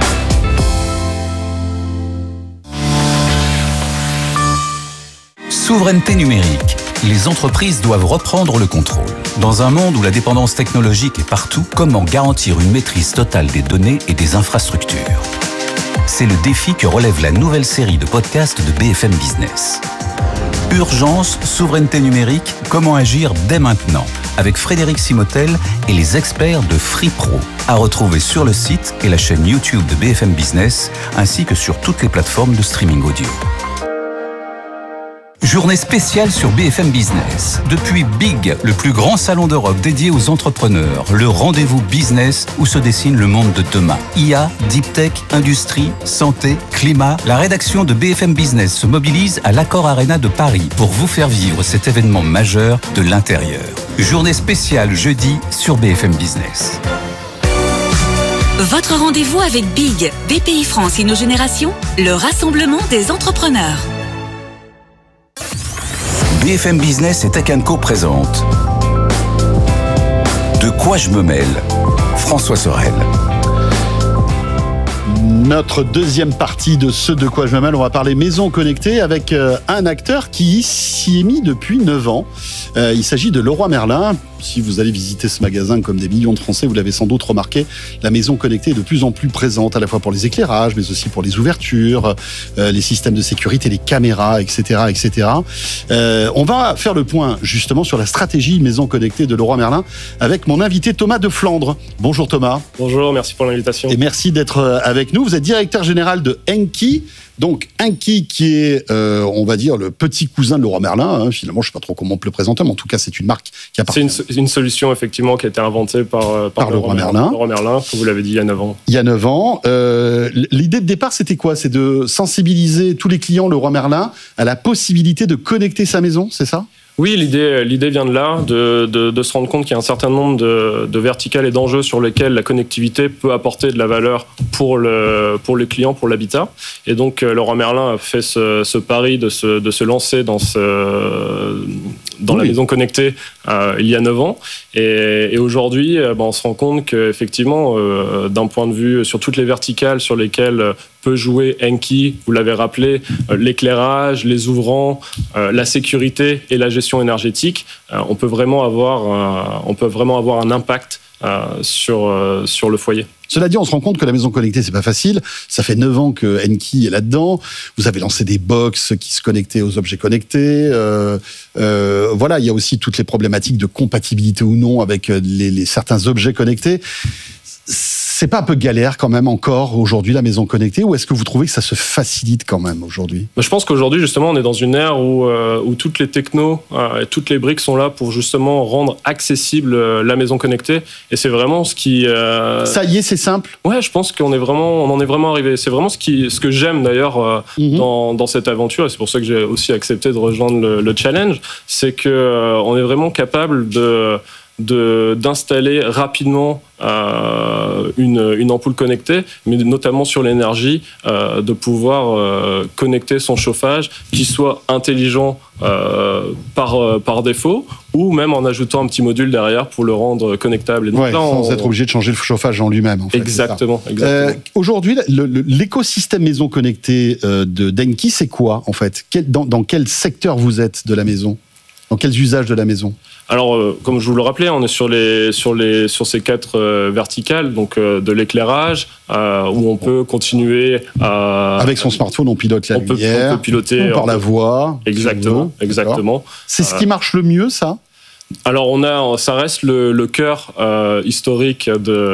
Souveraineté numérique. Les entreprises doivent reprendre le contrôle. Dans un monde où la dépendance technologique est partout, comment garantir une maîtrise totale des données et des infrastructures ? C'est le défi que relève la nouvelle série de podcasts de B F M Business. Urgence, souveraineté numérique, comment agir dès maintenant ? Avec Frédéric Simotel et les experts de FreePro. À retrouver sur le site et la chaîne YouTube de B F M Business, ainsi que sur toutes les plateformes de streaming audio. Journée spéciale sur B F M Business. Depuis Big, le plus grand salon d'Europe dédié aux entrepreneurs, le rendez-vous business où se dessine le monde de demain. I A, Deep Tech, industrie, santé, climat. La rédaction de B F M Business se mobilise à l'Accor Arena de Paris pour vous faire vivre cet événement majeur de l'intérieur. Journée spéciale jeudi sur B F M Business. Votre rendez-vous avec Big, B P I France InnoGénération, le rassemblement des entrepreneurs. B F M Business et Tech and Co présente De quoi je me mêle ? François Sorel. Notre deuxième partie de ce De quoi je me mêle, on va parler maison connectée avec euh, un acteur qui s'y est mis depuis neuf ans. Euh, il s'agit de Leroy Merlin. Si vous allez visiter ce magasin comme des millions de Français, vous l'avez sans doute remarqué, la maison connectée est de plus en plus présente, à la fois pour les éclairages, mais aussi pour les ouvertures, euh, les systèmes de sécurité, les caméras, et cetera, et cetera. Euh, on va faire le point justement sur la stratégie maison connectée de Leroy Merlin avec mon invité Thomas de Flandre. Bonjour Thomas. Bonjour, merci pour l'invitation. Et merci d'être avec nous. Vous êtes directeur général de Enki. Donc Enki qui est, euh, on va dire, le petit cousin de Leroy Merlin. Hein. Finalement, je ne sais pas trop comment on peut le présenter, mais en tout cas, c'est une marque qui appartient. C'est une, une solution effectivement qui a été inventée par, par, Par Leroy Merlin. Leroy Merlin, comme vous l'avez dit il y a neuf ans. Il y a neuf ans. Euh, l'idée de départ, c'était quoi ? C'est de sensibiliser tous les clients Leroy Merlin à la possibilité de connecter sa maison, c'est ça ? Oui, l'idée, l'idée vient de là, de, de, de se rendre compte qu'il y a un certain nombre de, de verticales et d'enjeux sur lesquels la connectivité peut apporter de la valeur pour le, pour le client, pour l'habitat. Et donc, Leroy Merlin a fait ce, ce pari de se, de se lancer dans, ce, dans oui. la maison connectée euh, il y a neuf ans. Et, et aujourd'hui, ben, on se rend compte qu'effectivement, euh, d'un point de vue sur toutes les verticales sur lesquelles peut jouer Enki, vous l'avez rappelé, euh, l'éclairage, les ouvrants, euh, la sécurité et la gestion énergétique, euh, on peut vraiment avoir, euh, on peut vraiment avoir un impact euh, sur, euh, sur le foyer. Cela dit, on se rend compte que la maison connectée, c'est pas facile. Ça fait neuf ans que Enki est là-dedans. Vous avez lancé des box qui se connectaient aux objets connectés. Euh, euh, voilà, il y a aussi toutes les problématiques de compatibilité ou non avec les, les certains objets connectés. C'est pas un peu galère quand même encore aujourd'hui la maison connectée, ou est-ce que vous trouvez que ça se facilite quand même aujourd'hui ? Je pense qu'aujourd'hui justement on est dans une ère où, euh, où toutes les technos euh, et toutes les briques sont là pour justement rendre accessible euh, la maison connectée, et c'est vraiment ce qui... Euh... Ça y est, c'est simple ? Ouais, je pense qu'on est vraiment, on en est vraiment arrivé. C'est vraiment ce, qui, ce que j'aime d'ailleurs euh, mm-hmm. dans, dans cette aventure, et c'est pour ça que j'ai aussi accepté de rejoindre le, le challenge, c'est qu'on euh, est vraiment capable de... De, d'installer rapidement euh, une, une ampoule connectée, mais notamment sur l'énergie, euh, de pouvoir euh, connecter son chauffage, qui soit intelligent euh, par, par défaut, ou même en ajoutant un petit module derrière pour le rendre connectable. Et donc ouais, là, sans on... être obligé de changer le chauffage en lui-même. En fait, exactement. exactement. Euh, aujourd'hui, le, le, l'écosystème maison connectée euh, de d'Enki, c'est quoi en fait ? Quel, dans, dans quel secteur vous êtes de la maison ? Dans quels usages de la maison ? Alors, euh, comme je vous le rappelais, on est sur, les, sur, les, sur ces quatre euh, verticales, donc euh, de l'éclairage, euh, où on peut continuer à... Avec son smartphone, on pilote la on lumière, peut, on peut piloter ou par on la peut, voix. Exactement, exactement. C'est ce qui marche le mieux, ça ? Alors, on a, ça reste le, le cœur euh, historique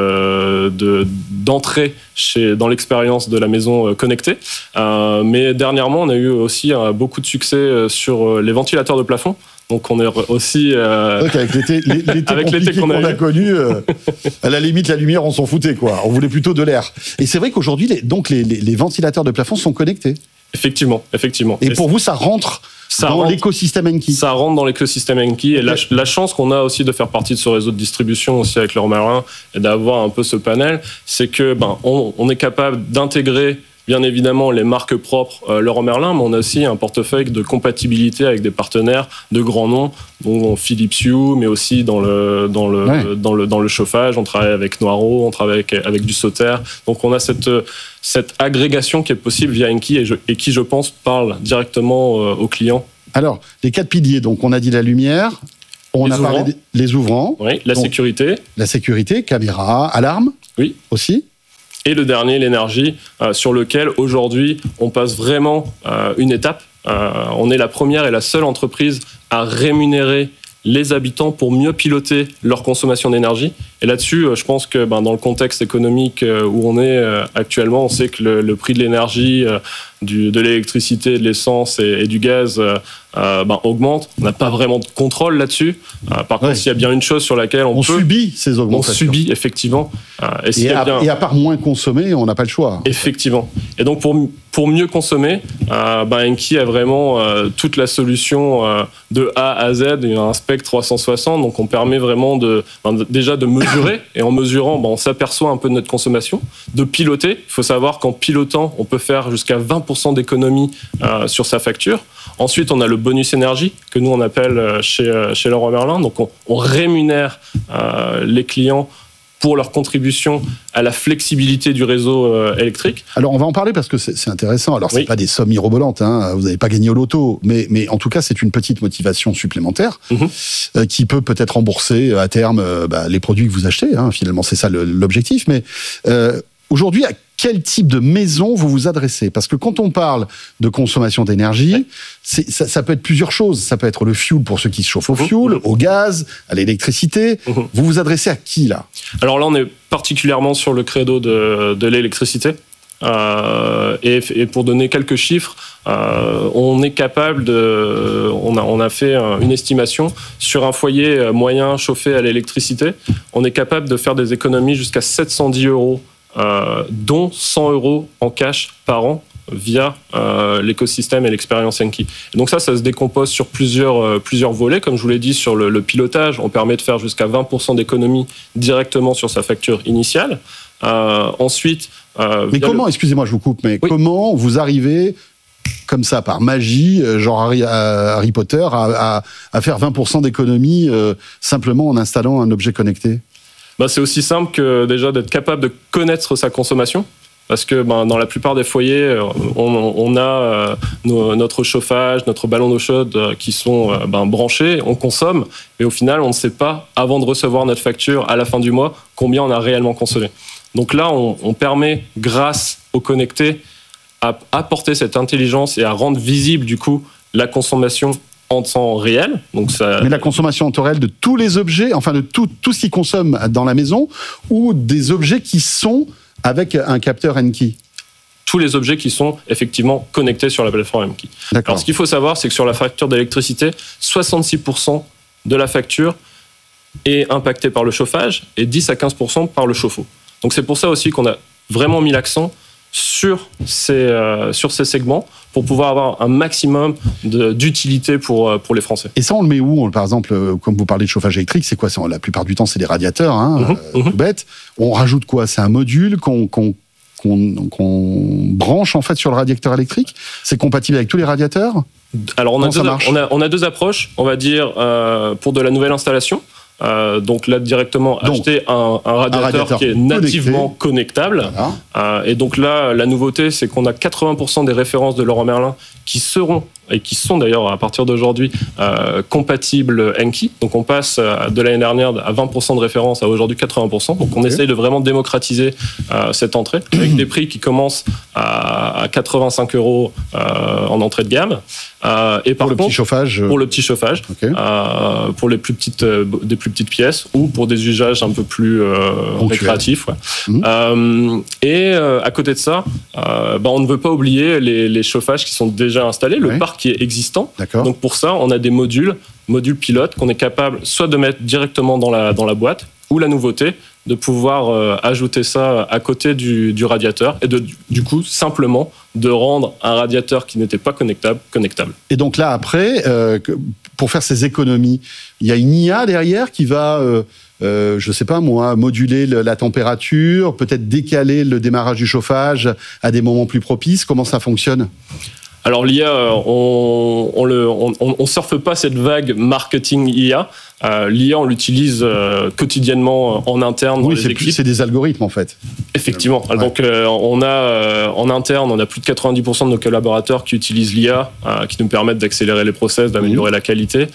de, de, d'entrée chez, dans l'expérience de la maison euh, connectée. Euh, mais dernièrement, on a eu aussi euh, beaucoup de succès sur euh, les ventilateurs de plafond. Donc, on est aussi... Euh, Donc, avec l'été, l'été avec l'été qu'on a, qu'on a connu, euh, à la limite, la lumière, on s'en foutait, quoi. On voulait plutôt de l'air. Et c'est vrai qu'aujourd'hui, les, donc, les, les, les ventilateurs de plafond sont connectés. Effectivement, effectivement. Et, Et pour vous, ça rentre ça dans rentre, l'écosystème Enki. Ça rentre dans l'écosystème Enki. Et la, la chance qu'on a aussi de faire partie de ce réseau de distribution aussi avec Leroy Merlin et d'avoir un peu ce panel, c'est que ben on, on est capable d'intégrer bien évidemment les marques propres euh, Leroy Merlin, mais on a aussi un portefeuille de compatibilité avec des partenaires de grands noms, dont Philips Hue, mais aussi dans le dans le ouais. dans le dans le chauffage. On travaille avec Noireau, on travaille avec, avec du Sauter. Donc on a cette cette agrégation qui est possible via Enki et, je, et qui, je pense, parle directement euh, aux clients. Alors les quatre piliers. Donc on a dit la lumière, on les a ouvrants. parlé des ouvrants, oui, la donc, sécurité, la sécurité, caméra, alarme, oui, aussi. Et le dernier, l'énergie, euh, sur lequel aujourd'hui on passe vraiment euh, une étape. Euh, on est la première et la seule entreprise à rémunérer les habitants pour mieux piloter leur consommation d'énergie. Et là-dessus, euh, je pense que ben, dans le contexte économique euh, où on est euh, actuellement, on sait que le, le prix de l'énergie, euh, du, de l'électricité, de l'essence et, et du gaz euh, euh, ben, augmente. On n'a pas vraiment de contrôle là-dessus. Euh, par ouais. contre, s'il y a bien une chose sur laquelle on, on peut... On subit ces augmentations. On subit, effectivement. Euh, et, et, à, bien... et à part moins consommer, on n'a pas le choix. Effectivement. Et donc, pour, pour mieux consommer, euh, ben, Enki a vraiment euh, toute la solution euh, de A à Z. Il y a un spectre trois cent soixante. Donc, on permet vraiment de, ben, de, déjà de mesurer. Et en mesurant, ben, on s'aperçoit un peu de notre consommation. De piloter. Il faut savoir qu'en pilotant, on peut faire jusqu'à vingt pour cent d'économie euh, sur sa facture. Ensuite, on a le bonus énergie, que nous, on appelle chez, chez Leroy Merlin. Donc, on, on rémunère euh, les clients pour leur contribution à la flexibilité du réseau euh, électrique. Alors, on va en parler parce que c'est, c'est intéressant. Alors, c'est oui. pas des sommes mirobolantes, hein. Vous n'avez pas gagné au loto, mais, mais en tout cas, c'est une petite motivation supplémentaire mm-hmm. euh, qui peut peut-être rembourser à terme euh, bah, les produits que vous achetez. Hein. Finalement, c'est ça le, l'objectif. Mais euh, aujourd'hui, à quel type de maison vous vous adressez ? Parce que quand on parle de consommation d'énergie, oui. c'est, ça, ça peut être plusieurs choses. Ça peut être le fuel pour ceux qui se chauffent au fuel, mmh. au gaz, à l'électricité. Mmh. Vous vous adressez à qui, là ? Alors là, on est particulièrement sur le credo de, de l'électricité. Euh, et, et pour donner quelques chiffres, euh, on est capable de... On a, on a fait une estimation sur un foyer moyen chauffé à l'électricité. On est capable de faire des économies jusqu'à sept cent dix euros Euh, dont cent euros en cash par an via euh, l'écosystème et l'expérience Enki. Et donc ça, ça se décompose sur plusieurs, euh, plusieurs volets. Comme je vous l'ai dit, sur le, le pilotage, on permet de faire jusqu'à vingt pour cent d'économie directement sur sa facture initiale. Euh, ensuite... Euh, mais comment, le... excusez-moi, je vous coupe, mais oui. comment vous arrivez... comme ça, par magie, genre Harry, Harry Potter, à, à, à faire vingt pour cent d'économie euh, simplement en installant un objet connecté ? Ben, c'est aussi simple que déjà d'être capable de connaître sa consommation. Parce que ben, dans la plupart des foyers, on, on a euh, nos, notre chauffage, notre ballon d'eau chaude euh, qui sont euh, ben, branchés, on consomme, mais au final, on ne sait pas, avant de recevoir notre facture à la fin du mois, combien on a réellement consommé. Donc là, on, on permet, grâce au connecté, à apporter cette intelligence et à rendre visible, du coup, la consommation en temps réel. Donc ça... Mais la consommation en temps réel de tous les objets, enfin de tout, tout ce qui consomme dans la maison, ou des objets qui sont avec un capteur Enki ? Tous les objets qui sont effectivement connectés sur la plateforme Enki. D'accord. Alors ce qu'il faut savoir, c'est que sur la facture d'électricité, soixante-six pour cent de la facture est impactée par le chauffage et dix à quinze pour cent par le chauffe-eau. Donc c'est pour ça aussi qu'on a vraiment mis l'accent sur ces, euh, sur ces segments pour pouvoir avoir un maximum de, d'utilité pour, pour les Français. Et ça, on le met où ? Par exemple, comme vous parlez de chauffage électrique, c'est quoi ? C'est, la plupart du temps, c'est des radiateurs, hein, mmh, euh, mmh. tout bête. On rajoute quoi ? C'est un module qu'on, qu'on, qu'on, qu'on branche en fait sur le radiateur électrique ? C'est compatible avec tous les radiateurs ? Alors, on a, deux, on, a, on a deux approches, on va dire, euh, pour de la nouvelle installation. Euh, donc là, directement, donc, acheter un, un, radiateur un radiateur qui est nativement connecté. connectable. Voilà. Euh, et donc là, la nouveauté, c'est qu'on a quatre-vingts pour cent des références de Leroy Merlin qui seront et qui sont d'ailleurs à partir d'aujourd'hui euh, compatibles Enki. Donc on passe de l'année dernière à vingt pour cent de référence à aujourd'hui quatre-vingts pour cent. Donc on okay. essaye de vraiment démocratiser euh, cette entrée avec des prix qui commencent à, à quatre-vingt-cinq euros euh, en entrée de gamme. Euh, et par pour contre, le petit chauffage. Pour le petit chauffage, okay. euh, pour les plus petites, euh, des plus petites pièces ou pour des usages un peu plus euh, récréatifs. Ouais. Mmh. Euh, et euh, à côté de ça, euh, bah, on ne veut pas oublier les, les chauffages qui sont déjà installés, le ouais. parc qui est existant. D'accord. Donc pour ça, on a des modules, modules pilotes qu'on est capable soit de mettre directement dans la dans la boîte ou la nouveauté de pouvoir euh, ajouter ça à côté du, du radiateur et de, du coup, simplement, de rendre un radiateur qui n'était pas connectable, connectable. Et donc là, après, euh, pour faire ces économies, il y a une I A derrière qui va, euh, euh, je ne sais pas moi, moduler le, la température, peut-être décaler le démarrage du chauffage à des moments plus propices. Comment ça fonctionne ? Alors l'I A, on on le on, on surfe pas cette vague marketing I A. Euh, L'I A, on l'utilise euh, quotidiennement en interne dans oui, les c'est équipes. Plus, c'est des algorithmes en fait. Effectivement. Ouais. Donc euh, on a euh, en interne, on a plus de quatre-vingt-dix pour cent de nos collaborateurs qui utilisent l'I A, euh, qui nous permettent d'accélérer les process, d'améliorer mmh. la qualité.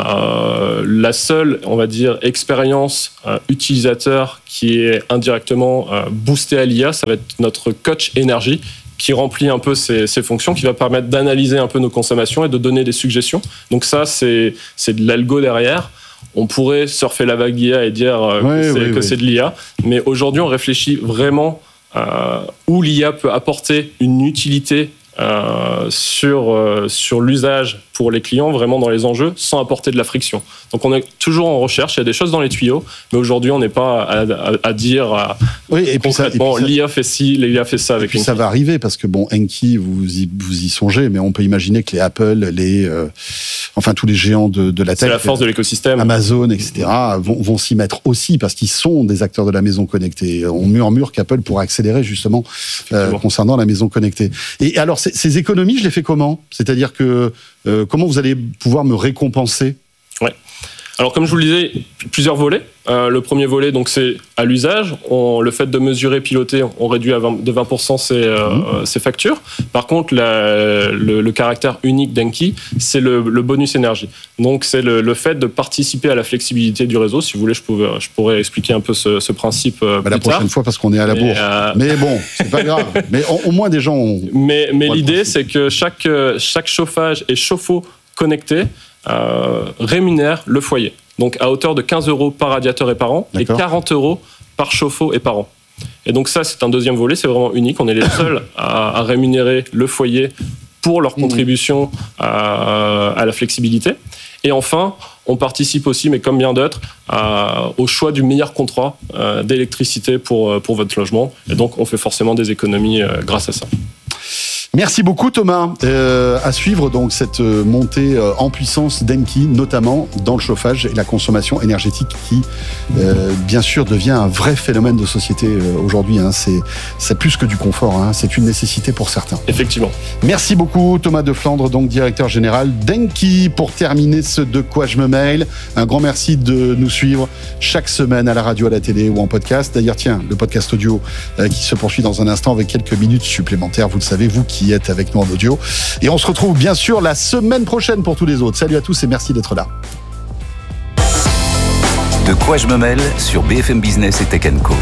Euh, la seule, on va dire, expérience euh, utilisateur qui est indirectement euh, boostée à l'I A, ça va être notre coach énergie, qui remplit un peu ces, ces fonctions, qui va permettre d'analyser un peu nos consommations et de donner des suggestions. Donc ça, c'est, c'est de l'algo derrière. On pourrait surfer la vague I A et dire euh, oui, que, c'est, oui, que oui. c'est de l'I A. Mais aujourd'hui, on réfléchit vraiment euh, où l'I A peut apporter une utilité euh, sur, euh, sur l'usage pour les clients, vraiment dans les enjeux, sans apporter de la friction. Donc on est toujours en recherche, il y a des choses dans les tuyaux, mais aujourd'hui on n'est pas à, à, à dire à, oui, et puis ça, et puis ça, l'I A fait ci, l'I A fait ça avec et puis Enki. Ça va arriver parce que bon, Enki, vous y, vous y songez, mais on peut imaginer que les Apple, les, euh, enfin tous les géants de, de la tech, c'est la force de l'écosystème, Amazon, et cetera, vont, vont s'y mettre aussi parce qu'ils sont des acteurs de la maison connectée. On murmure qu'Apple pourra accélérer justement euh, concernant la maison connectée. Et alors ces, ces économies, je les fais comment ? C'est-à-dire que euh, comment vous allez pouvoir me récompenser ? Ouais. Alors, comme je vous le disais, plusieurs volets. Euh, le premier volet, donc, c'est à l'usage. On, le fait de mesurer, piloter, on réduit à vingt, de vingt pour cent ses, euh, mmh. ses factures. Par contre, la, le, le caractère unique d'Enki, c'est le, le bonus énergie. Donc, c'est le, le fait de participer à la flexibilité du réseau. Si vous voulez, je, pouvais, je pourrais expliquer un peu ce, ce principe euh, bah, plus la prochaine tard. fois, parce qu'on est à la bourre. Euh... Mais bon, c'est pas grave. Mais au, au moins, des gens ont... Mais, mais l'idée, c'est que chaque, chaque chauffage et chauffe-eau connecté euh, rémunère le foyer. Donc à hauteur de quinze euros par radiateur et par an. D'accord. Et quarante euros par chauffe-eau et par an. Et donc ça, c'est un deuxième volet, c'est vraiment unique. On est les seuls à, à rémunérer le foyer pour leur contribution mmh. à, à la flexibilité. Et enfin, on participe aussi, mais comme bien d'autres, à, au choix du meilleur contrat euh, d'électricité pour, pour votre logement. Et donc, on fait forcément des économies euh, grâce à ça. Merci beaucoup Thomas. Euh, à suivre donc cette montée en puissance d'Enki, notamment dans le chauffage et la consommation énergétique qui, euh, bien sûr, devient un vrai phénomène de société euh, aujourd'hui. Hein. C'est, c'est plus que du confort, hein. C'est une nécessité pour certains. Effectivement. Merci beaucoup Thomas de Flandre, donc directeur général d'Enki. Pour terminer ce De quoi je me mail, un grand merci de nous suivre chaque semaine à la radio, à la télé ou en podcast. D'ailleurs, tiens, le podcast audio euh, qui se poursuit dans un instant avec quelques minutes supplémentaires. Vous le savez, vous qui êtes avec nous en audio. Et on se retrouve bien sûr la semaine prochaine pour tous les autres. Salut à tous et merci d'être là. De quoi je me mêle sur B F M Business et Tech and Co.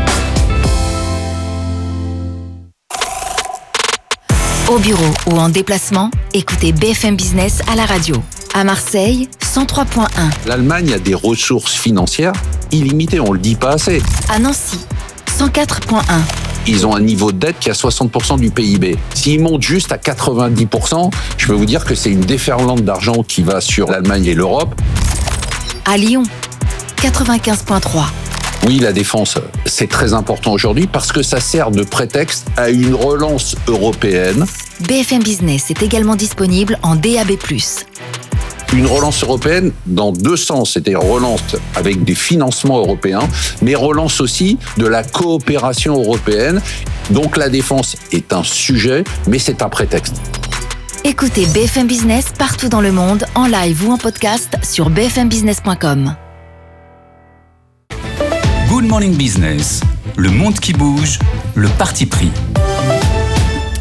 Au bureau ou en déplacement, écoutez B F M Business à la radio. À Marseille, cent trois point un. L'Allemagne a des ressources financières illimitées, on le dit pas assez. À Nancy, cent quatre point un. Ils ont un niveau de dette qui est à soixante pour cent du P I B. S'ils montent juste à quatre-vingt-dix pour cent, je peux vous dire que c'est une déferlante d'argent qui va sur l'Allemagne et l'Europe. À Lyon, quatre-vingt-quinze point trois. Oui, la défense, c'est très important aujourd'hui parce que ça sert de prétexte à une relance européenne. B F M Business est également disponible en D A B plus. Une relance européenne dans deux sens, c'est-à-dire relance avec des financements européens, mais relance aussi de la coopération européenne. Donc la défense est un sujet, mais c'est un prétexte. Écoutez B F M Business partout dans le monde, en live ou en podcast sur b f m business point com. Good Morning Business, le monde qui bouge, le parti pris.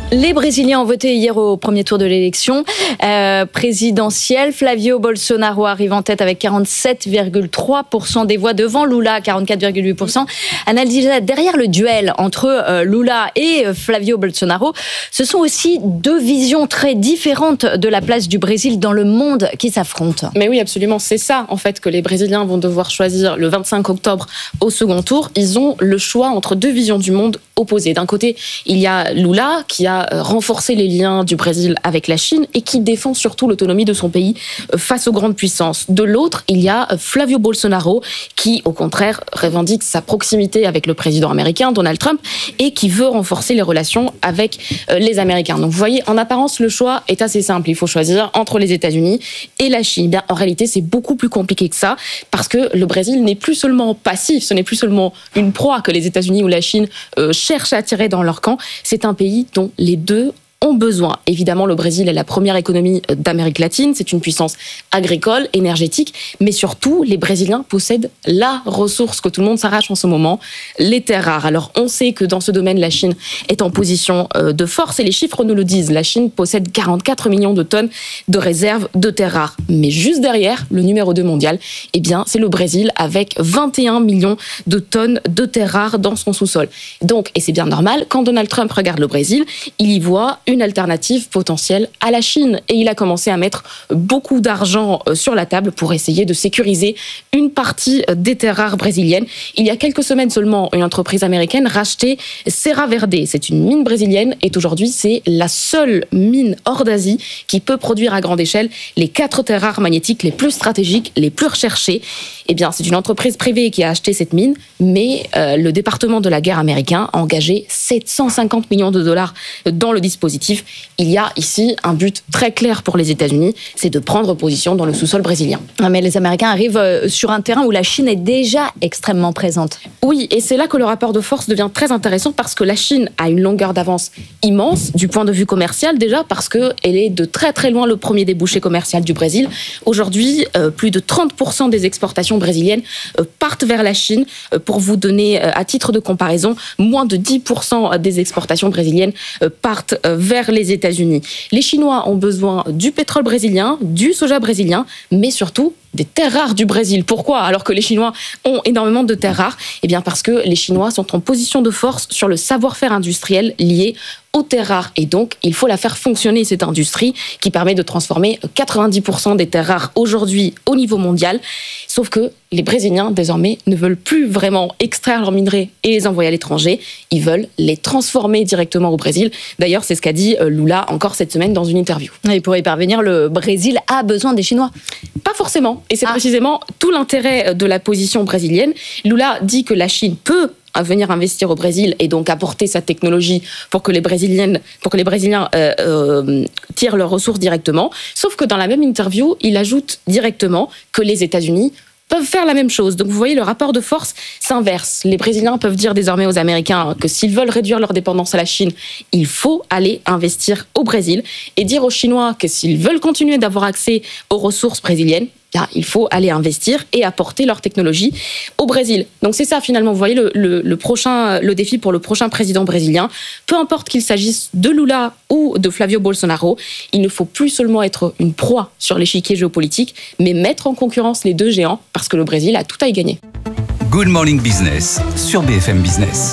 Les Brésiliens ont voté hier au premier tour de l'élection euh, présidentielle. Flavio Bolsonaro arrive en tête avec quarante-sept virgule trois pour cent des voix devant Lula, quarante-quatre virgule huit pour cent. Analyse derrière le duel entre euh, Lula et euh, Flavio Bolsonaro, ce sont aussi deux visions très différentes de la place du Brésil dans le monde qui s'affrontent. Mais oui, absolument. C'est ça, en fait, que les Brésiliens vont devoir choisir le vingt-cinq octobre au second tour. Ils ont le choix entre deux visions du monde opposées. D'un côté, il y a Lula qui a renforcer les liens du Brésil avec la Chine et qui défend surtout l'autonomie de son pays face aux grandes puissances. De l'autre, il y a Flavio Bolsonaro qui, au contraire, revendique sa proximité avec le président américain, Donald Trump, et qui veut renforcer les relations avec les Américains. Donc vous voyez, en apparence, le choix est assez simple. Il faut choisir entre les États-Unis et la Chine. Bien, en réalité, c'est beaucoup plus compliqué que ça parce que le Brésil n'est plus seulement passif, ce n'est plus seulement une proie que les États-Unis ou la Chine euh, cherchent à attirer dans leur camp. C'est un pays dont les deux ont besoin. Évidemment, le Brésil est la première économie d'Amérique latine, c'est une puissance agricole, énergétique, mais surtout, les Brésiliens possèdent la ressource que tout le monde s'arrache en ce moment, les terres rares. Alors, on sait que dans ce domaine, la Chine est en position de force, et les chiffres nous le disent. La Chine possède quarante-quatre millions de tonnes de réserves de terres rares. Mais juste derrière, le numéro deux mondial, eh bien, c'est le Brésil, avec vingt et un millions de tonnes de terres rares dans son sous-sol. Donc, et c'est bien normal, quand Donald Trump regarde le Brésil, il y voit une alternative potentielle à la Chine. Et il a commencé à mettre beaucoup d'argent sur la table pour essayer de sécuriser une partie des terres rares brésiliennes. Il y a quelques semaines seulement, une entreprise américaine rachetait Serra Verde. C'est une mine brésilienne et aujourd'hui, c'est la seule mine hors d'Asie qui peut produire à grande échelle les quatre terres rares magnétiques les plus stratégiques, les plus recherchées. Eh bien, c'est une entreprise privée qui a acheté cette mine, mais euh, le département de la guerre américain a engagé sept cent cinquante millions de dollars dans le dispositif. Il y a ici un but très clair pour les États-Unis, c'est de prendre position dans le sous-sol brésilien. Mais les Américains arrivent sur un terrain où la Chine est déjà extrêmement présente. Oui, et c'est là que le rapport de force devient très intéressant parce que la Chine a une longueur d'avance immense du point de vue commercial, déjà parce qu'elle est de très très loin le premier débouché commercial du Brésil. Aujourd'hui, euh, plus de trente pour cent des exportations brésiliennes euh, partent vers la Chine. Euh, pour vous donner euh, à titre de comparaison, moins de dix pour cent des exportations brésiliennes euh, partent euh, vers les États-Unis. Les Chinois ont besoin du pétrole brésilien, du soja brésilien, mais surtout des terres rares du Brésil. Pourquoi ? Alors que les Chinois ont énormément de terres rares, eh bien parce que les Chinois sont en position de force sur le savoir-faire industriel lié aux terres rares. Et donc, il faut la faire fonctionner, cette industrie, qui permet de transformer quatre-vingt-dix pour cent des terres rares aujourd'hui au niveau mondial. Sauf que les Brésiliens, désormais, ne veulent plus vraiment extraire leurs minerais et les envoyer à l'étranger. Ils veulent les transformer directement au Brésil. D'ailleurs, c'est ce qu'a dit Lula encore cette semaine dans une interview. Et pour y parvenir, le Brésil a besoin des Chinois ? Pas forcément. Et c'est ah. précisément tout l'intérêt de la position brésilienne. Lula dit que la Chine peut à venir investir au Brésil et donc apporter sa technologie pour que les Brésiliennes, pour que les Brésiliens euh, euh, tirent leurs ressources directement. Sauf que dans la même interview, il ajoute directement que les États-Unis peuvent faire la même chose. Donc vous voyez, le rapport de force s'inverse. Les Brésiliens peuvent dire désormais aux Américains que s'ils veulent réduire leur dépendance à la Chine, il faut aller investir au Brésil et dire aux Chinois que s'ils veulent continuer d'avoir accès aux ressources brésiliennes, bien, il faut aller investir et apporter leur technologie au Brésil. Donc c'est ça finalement, vous voyez le, le, le, prochain, le défi pour le prochain président brésilien. Peu importe qu'il s'agisse de Lula ou de Flavio Bolsonaro, il ne faut plus seulement être une proie sur l'échiquier géopolitique, mais mettre en concurrence les deux géants parce que le Brésil a tout à y gagner. Good Morning Business sur B F M Business.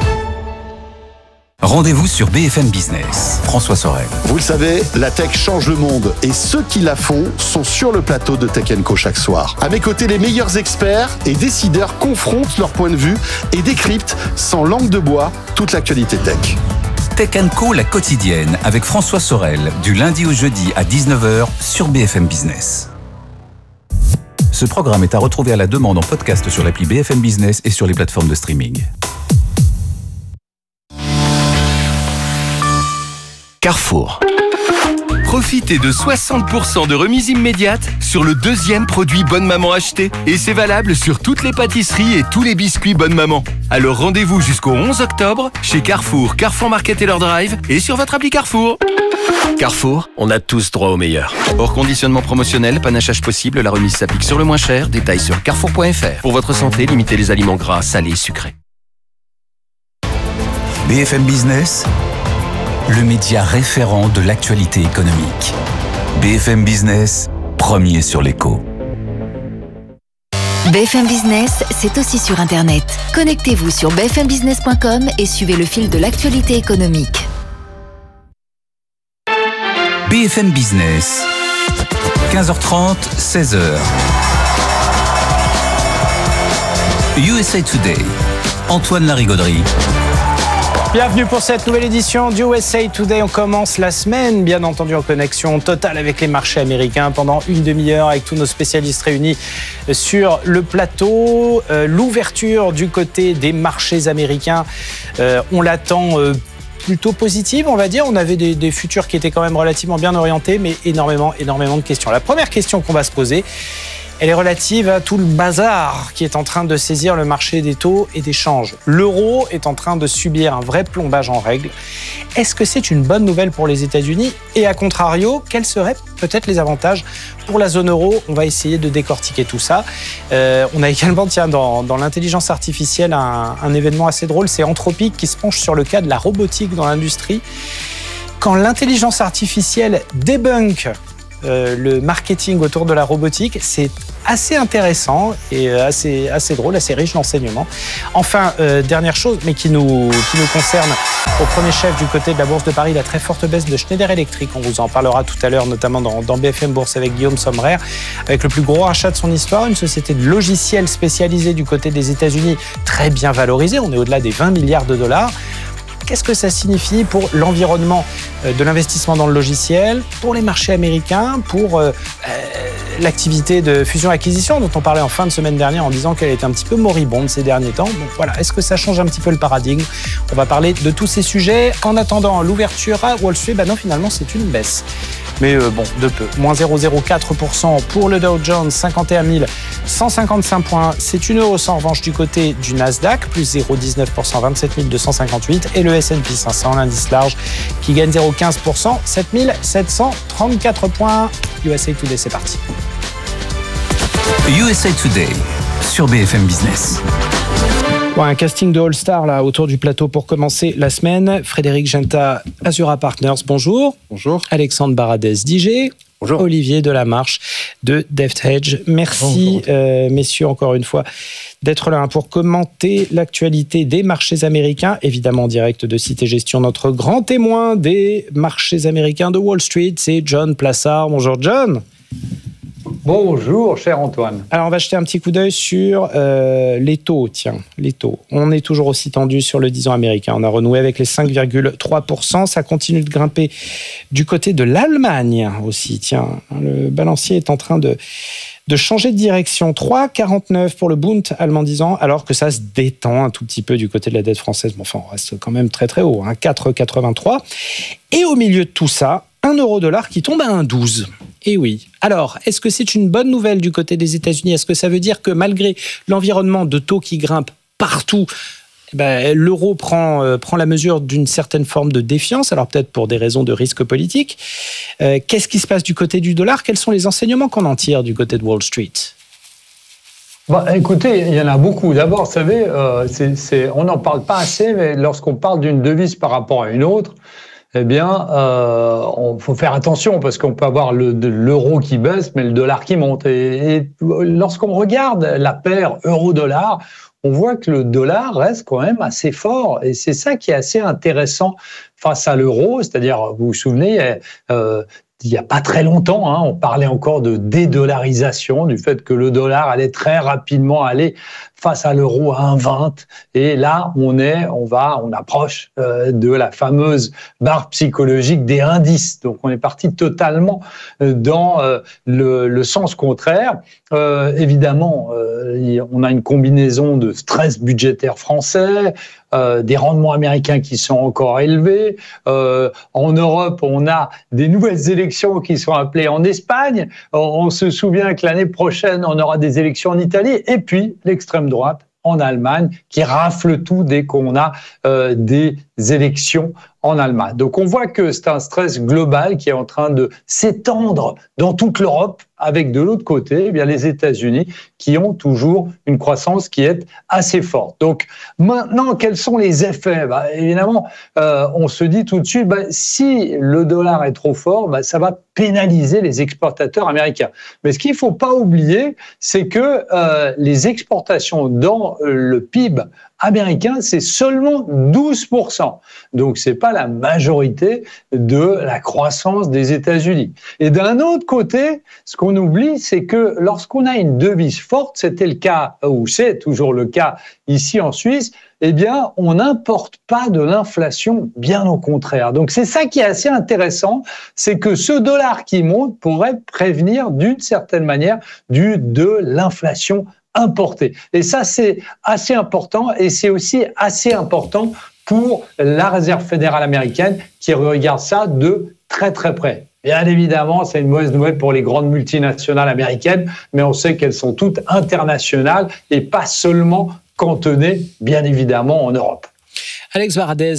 Rendez-vous sur B F M Business. François Sorel. Vous le savez, la tech change le monde et ceux qui la font sont sur le plateau de Tech and Co chaque soir. À mes côtés, les meilleurs experts et décideurs confrontent leur point de vue et décryptent sans langue de bois toute l'actualité tech. Tech and Co, la quotidienne, avec François Sorel, du lundi au jeudi à dix-neuf heures sur B F M Business. Ce programme est à retrouver à la demande en podcast sur l'appli B F M Business et sur les plateformes de streaming. Carrefour. Profitez de soixante pour cent de remise immédiate sur le deuxième produit Bonne Maman acheté. Et c'est valable sur toutes les pâtisseries et tous les biscuits Bonne Maman. Alors rendez-vous jusqu'au onze octobre chez Carrefour, Carrefour Market et leur drive et sur votre appli Carrefour. Carrefour, on a tous droit au meilleur. Hors conditionnement promotionnel, panachage possible, la remise s'applique sur le moins cher. Détails sur carrefour point f r. Pour votre santé, limitez les aliments gras, salés, sucrés. B F M Business, le média référent de l'actualité économique. B F M Business, premier sur l'écho. B F M Business, c'est aussi sur Internet. Connectez-vous sur b f m business point com et suivez le fil de l'actualité économique. B F M Business, quinze heures trente, seize heures. U S A Today, Antoine Larigauderie. Bienvenue pour cette nouvelle édition du U S A Today. On commence la semaine, bien entendu, en connexion totale avec les marchés américains pendant une demi-heure avec tous nos spécialistes réunis sur le plateau. Euh, l'ouverture du côté des marchés américains, euh, on l'attend euh, plutôt positive, on va dire. On avait des, des futurs qui étaient quand même relativement bien orientés, mais énormément, énormément de questions. La première question qu'on va se poser, elle est relative à tout le bazar qui est en train de saisir le marché des taux et des changes. L'euro est en train de subir un vrai plombage en règle. Est-ce que c'est une bonne nouvelle pour les États-Unis? Et à contrario, quels seraient peut-être les avantages pour la zone euro? On va essayer de décortiquer tout ça. Euh, on a également, tiens, dans, dans l'intelligence artificielle, un, un événement assez drôle. C'est Anthropic qui se penche sur le cas de la robotique dans l'industrie. Quand l'intelligence artificielle débunk Euh, le marketing autour de la robotique, c'est assez intéressant et assez, assez drôle, assez riche d'enseignements. Enfin, euh, dernière chose, mais qui nous, qui nous concerne au premier chef du côté de la Bourse de Paris, la très forte baisse de Schneider Electric. On vous en parlera tout à l'heure, notamment dans, dans B F M Bourse avec Guillaume Sommerer, avec le plus gros rachat de son histoire, une société de logiciels spécialisée du côté des États-Unis, très bien valorisée. On est au-delà des vingt milliards de dollars. Qu'est-ce que ça signifie pour l'environnement de l'investissement dans le logiciel, pour les marchés américains, pour euh, l'activité de fusion-acquisition dont on parlait en fin de semaine dernière en disant qu'elle était un petit peu moribonde ces derniers temps. Donc voilà, est-ce que ça change un petit peu le paradigme? On va parler de tous ces sujets. En attendant l'ouverture à Wall Street, bah non, finalement, c'est une baisse. Mais euh, bon, de peu. moins zéro virgule zéro quatre pour cent pour le Dow Jones, cinquante et un mille cent cinquante-cinq points. C'est une hausse en revanche du côté du Nasdaq, plus zéro virgule dix-neuf pour cent, vingt-sept mille deux cent cinquante-huit. Et le S and P cinq cents, l'indice large, qui gagne zéro virgule quinze pour cent, sept mille sept cent trente-quatre points. U S A Today, c'est parti. U S A Today, sur B F M Business. Bon, un casting de All-Star là autour du plateau pour commencer la semaine. Frédéric Genta, Azura Partners, bonjour. Bonjour. Alexandre Baradez, D G. Bonjour. Olivier Delamarche de DeftHedge. Merci, euh, messieurs, encore une fois, d'être là pour commenter l'actualité des marchés américains. Évidemment, en direct de Cité Gestion, notre grand témoin des marchés américains de Wall Street, c'est John Plassard. Bonjour, John. Bonjour, cher Antoine. Alors, on va jeter un petit coup d'œil sur euh, les taux. Tiens, les taux. On est toujours aussi tendu sur le dix ans américain. On a renoué avec les cinq virgule trois pour cent. Ça continue de grimper du côté de l'Allemagne aussi. Tiens, le balancier est en train de, de changer de direction. trois virgule quarante-neuf pour le Bund allemand dix ans, alors que ça se détend un tout petit peu du côté de la dette française. Bon, enfin, on reste quand même très très haut, hein, quatre virgule quatre-vingt-trois. Et au milieu de tout ça, un euro dollar qui tombe à un virgule douze. Et oui. Alors, est-ce que c'est une bonne nouvelle du côté des États-Unis? Est-ce que ça veut dire que malgré l'environnement de taux qui grimpe partout, ben, l'euro prend, euh, prend la mesure d'une certaine forme de défiance, alors peut-être pour des raisons de risque politique. Euh, qu'est-ce qui se passe du côté du dollar? Quels sont les enseignements qu'on en tire du côté de Wall Street? Bah, écoutez, il y en a beaucoup. D'abord, vous savez, euh, c'est, c'est, on n'en parle pas assez, mais lorsqu'on parle d'une devise par rapport à une autre, eh bien, euh, on faut faire attention parce qu'on peut avoir le, de, l'euro qui baisse, mais le dollar qui monte. Et, et lorsqu'on regarde la paire euro-dollar, on voit que le dollar reste quand même assez fort. Et c'est ça qui est assez intéressant face à l'euro. C'est-à-dire, vous vous souvenez, euh, il n'y a pas très longtemps, hein, on parlait encore de dédollarisation, du fait que le dollar allait très rapidement aller face à l'euro à un virgule vingt. Et là, on est, on va, on approche euh, de la fameuse barre psychologique des indices. Donc, on est parti totalement dans euh, le, le sens contraire. Euh, évidemment, euh, on a une combinaison de stress budgétaire français, euh, des rendements américains qui sont encore élevés. Euh, en Europe, on a des nouvelles élections qui sont appelées en Espagne. On, on se souvient que l'année prochaine, on aura des élections en Italie. Et puis, l'extrême droite en Allemagne qui rafle tout dès qu'on a euh, des élections en Allemagne. Donc on voit que c'est un stress global qui est en train de s'étendre dans toute l'Europe, avec de l'autre côté, eh bien les États-Unis qui ont toujours une croissance qui est assez forte. Donc maintenant, quels sont les effets ? Bah, évidemment, euh, on se dit tout de suite, bah, si le dollar est trop fort, bah, ça va pénaliser les exportateurs américains. Mais ce qu'il ne faut pas oublier, c'est que euh, les exportations dans le P I B américain, c'est seulement douze pour cent. Donc, ce n'est pas la majorité de la croissance des États-Unis. Et d'un autre côté, ce qu'on oublie, c'est que lorsqu'on a une devise forte, c'était le cas, ou c'est toujours le cas ici en Suisse, eh bien, on n'importe pas de l'inflation, bien au contraire. Donc, c'est ça qui est assez intéressant, c'est que ce dollar qui monte pourrait prévenir d'une certaine manière du, de l'inflation importée. Et ça, c'est assez important et c'est aussi assez important pour la Réserve fédérale américaine qui regarde ça de très très près. Bien évidemment, c'est une mauvaise nouvelle pour les grandes multinationales américaines, mais on sait qu'elles sont toutes internationales et pas seulement cantonnées, bien évidemment, en Europe. Alex Bardez,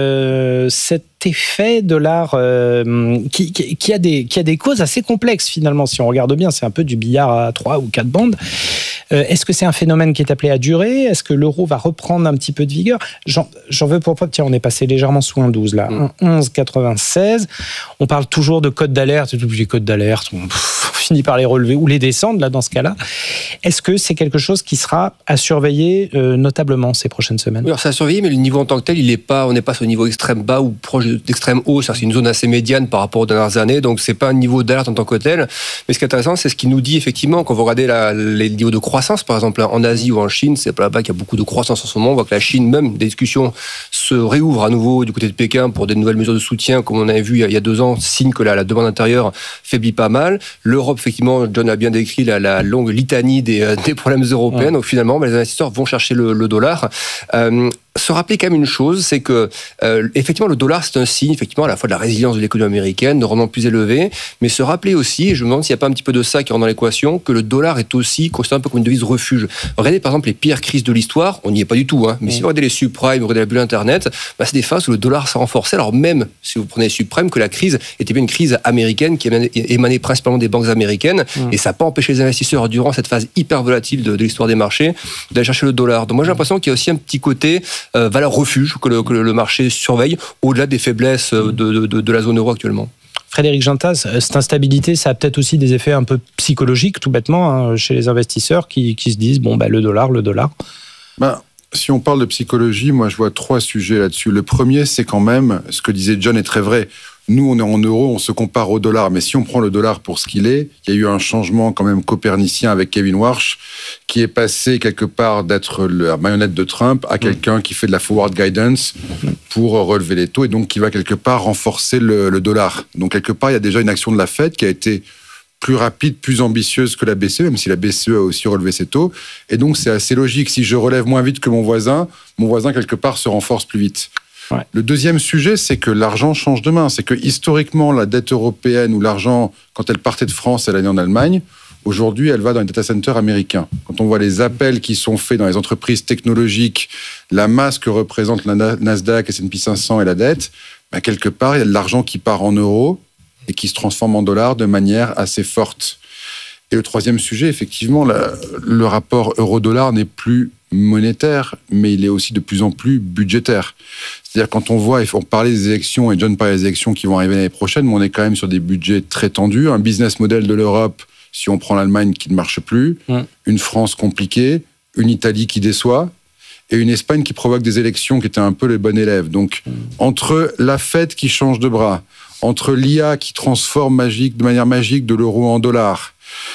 euh, cet effet dollar euh, qui, qui, qui, a des, qui a des causes assez complexes finalement, si on regarde bien, c'est un peu du billard à trois ou quatre bandes. Euh, est-ce que c'est un phénomène qui est appelé à durer ? Est-ce que l'euro va reprendre un petit peu de vigueur ? J'en, j'en veux pour preuve, tiens, on est passé légèrement sous un douze là, un onze virgule quatre-vingt-seize. On parle toujours de codes d'alerte, les codes d'alerte, on, pff, on finit par les relever ou les descendre là dans ce cas-là. Est-ce que c'est quelque chose qui sera à surveiller euh, notablement ces prochaines semaines ? Oui, alors c'est à surveiller, mais le niveau en tant que tel, il est pas, on n'est pas sur le niveau extrême bas ou proche d'extrême haut. C'est une zone assez médiane par rapport aux dernières années, donc c'est pas un niveau d'alerte en tant que tel. Mais ce qui est intéressant, c'est ce qui nous dit effectivement quand vous regardez la, les niveaux de croissance, par exemple en Asie ou en Chine, c'est pas là-bas qu'il y a beaucoup de croissance en ce moment. On voit que la Chine, même des discussions se réouvrent à nouveau du côté de Pékin pour des nouvelles mesures de soutien, comme on avait vu il y a deux ans, signe que la, la demande intérieure faiblit pas mal. L'Europe, effectivement, John a bien décrit la, la longue litanie des, des problèmes européens. Ouais. Donc finalement, les investisseurs vont chercher le, le dollar. Euh, se rappeler quand même une chose, c'est que euh, effectivement le dollar c'est un signe effectivement à la fois de la résilience de l'économie américaine, de rendement plus élevé, mais se rappeler aussi, et je me demande s'il n'y a pas un petit peu de ça qui rentre dans l'équation, que le dollar est aussi considéré un peu comme une devise refuge. Regardez par exemple les pires crises de l'histoire, on n'y est pas du tout, hein, mais mmh. si vous regardez les subprimes, vous regardez la bulle internet, bah, c'est des phases où le dollar s'est renforcé, alors même si vous prenez les subprimes, que la crise était bien une crise américaine qui émanait, émanait principalement des banques américaines, mmh. et ça n'a pas empêché les investisseurs durant cette phase hyper volatile de, de l'histoire des marchés d'aller chercher le dollar. Donc moi j'ai l'impression qu'il y a aussi un petit côté Euh, valeur refuge que le, que le marché surveille au-delà des faiblesses de, de, de, de la zone euro actuellement. Frédéric Gintas, cette instabilité, ça a peut-être aussi des effets un peu psychologiques, tout bêtement, hein, chez les investisseurs qui, qui se disent, bon, bah, le dollar, le dollar. Ben, si on parle de psychologie, moi, je vois trois sujets là-dessus. Le premier, c'est quand même, ce que disait John est très vrai. Nous, on est en euros, on se compare au dollar. Mais si on prend le dollar pour ce qu'il est, il y a eu un changement quand même copernicien avec Kevin Warsh, qui est passé quelque part d'être la marionnette de Trump à quelqu'un qui fait de la forward guidance pour relever les taux et donc qui va quelque part renforcer le, le dollar. Donc quelque part, il y a déjà une action de la Fed qui a été plus rapide, plus ambitieuse que la B C E, même si la B C E a aussi relevé ses taux. Et donc, c'est assez logique. Si je relève moins vite que mon voisin, mon voisin, quelque part, se renforce plus vite. Ouais. Le deuxième sujet, c'est que l'argent change de main. C'est que historiquement, la dette européenne ou l'argent, quand elle partait de France, elle allait en Allemagne. Aujourd'hui, elle va dans les data centers américains. Quand on voit les appels qui sont faits dans les entreprises technologiques, la masse que représente la Nasdaq, S and P cinq cents et la dette, ben quelque part, il y a de l'argent qui part en euros et qui se transforme en dollars de manière assez forte. Et le troisième sujet, effectivement, la, le rapport euro-dollar n'est plus monétaire, mais il est aussi de plus en plus budgétaire. C'est-à-dire quand on voit, on parlait des élections, et John parlait des élections qui vont arriver l'année prochaine, mais on est quand même sur des budgets très tendus, un business model de l'Europe, si on prend l'Allemagne qui ne marche plus, mmh. une France compliquée, une Italie qui déçoit, et une Espagne qui provoque des élections qui étaient un peu les bons élèves. Donc, mmh. entre la Fed qui change de bras, entre l'I A qui transforme magique, de manière magique de l'euro en dollars,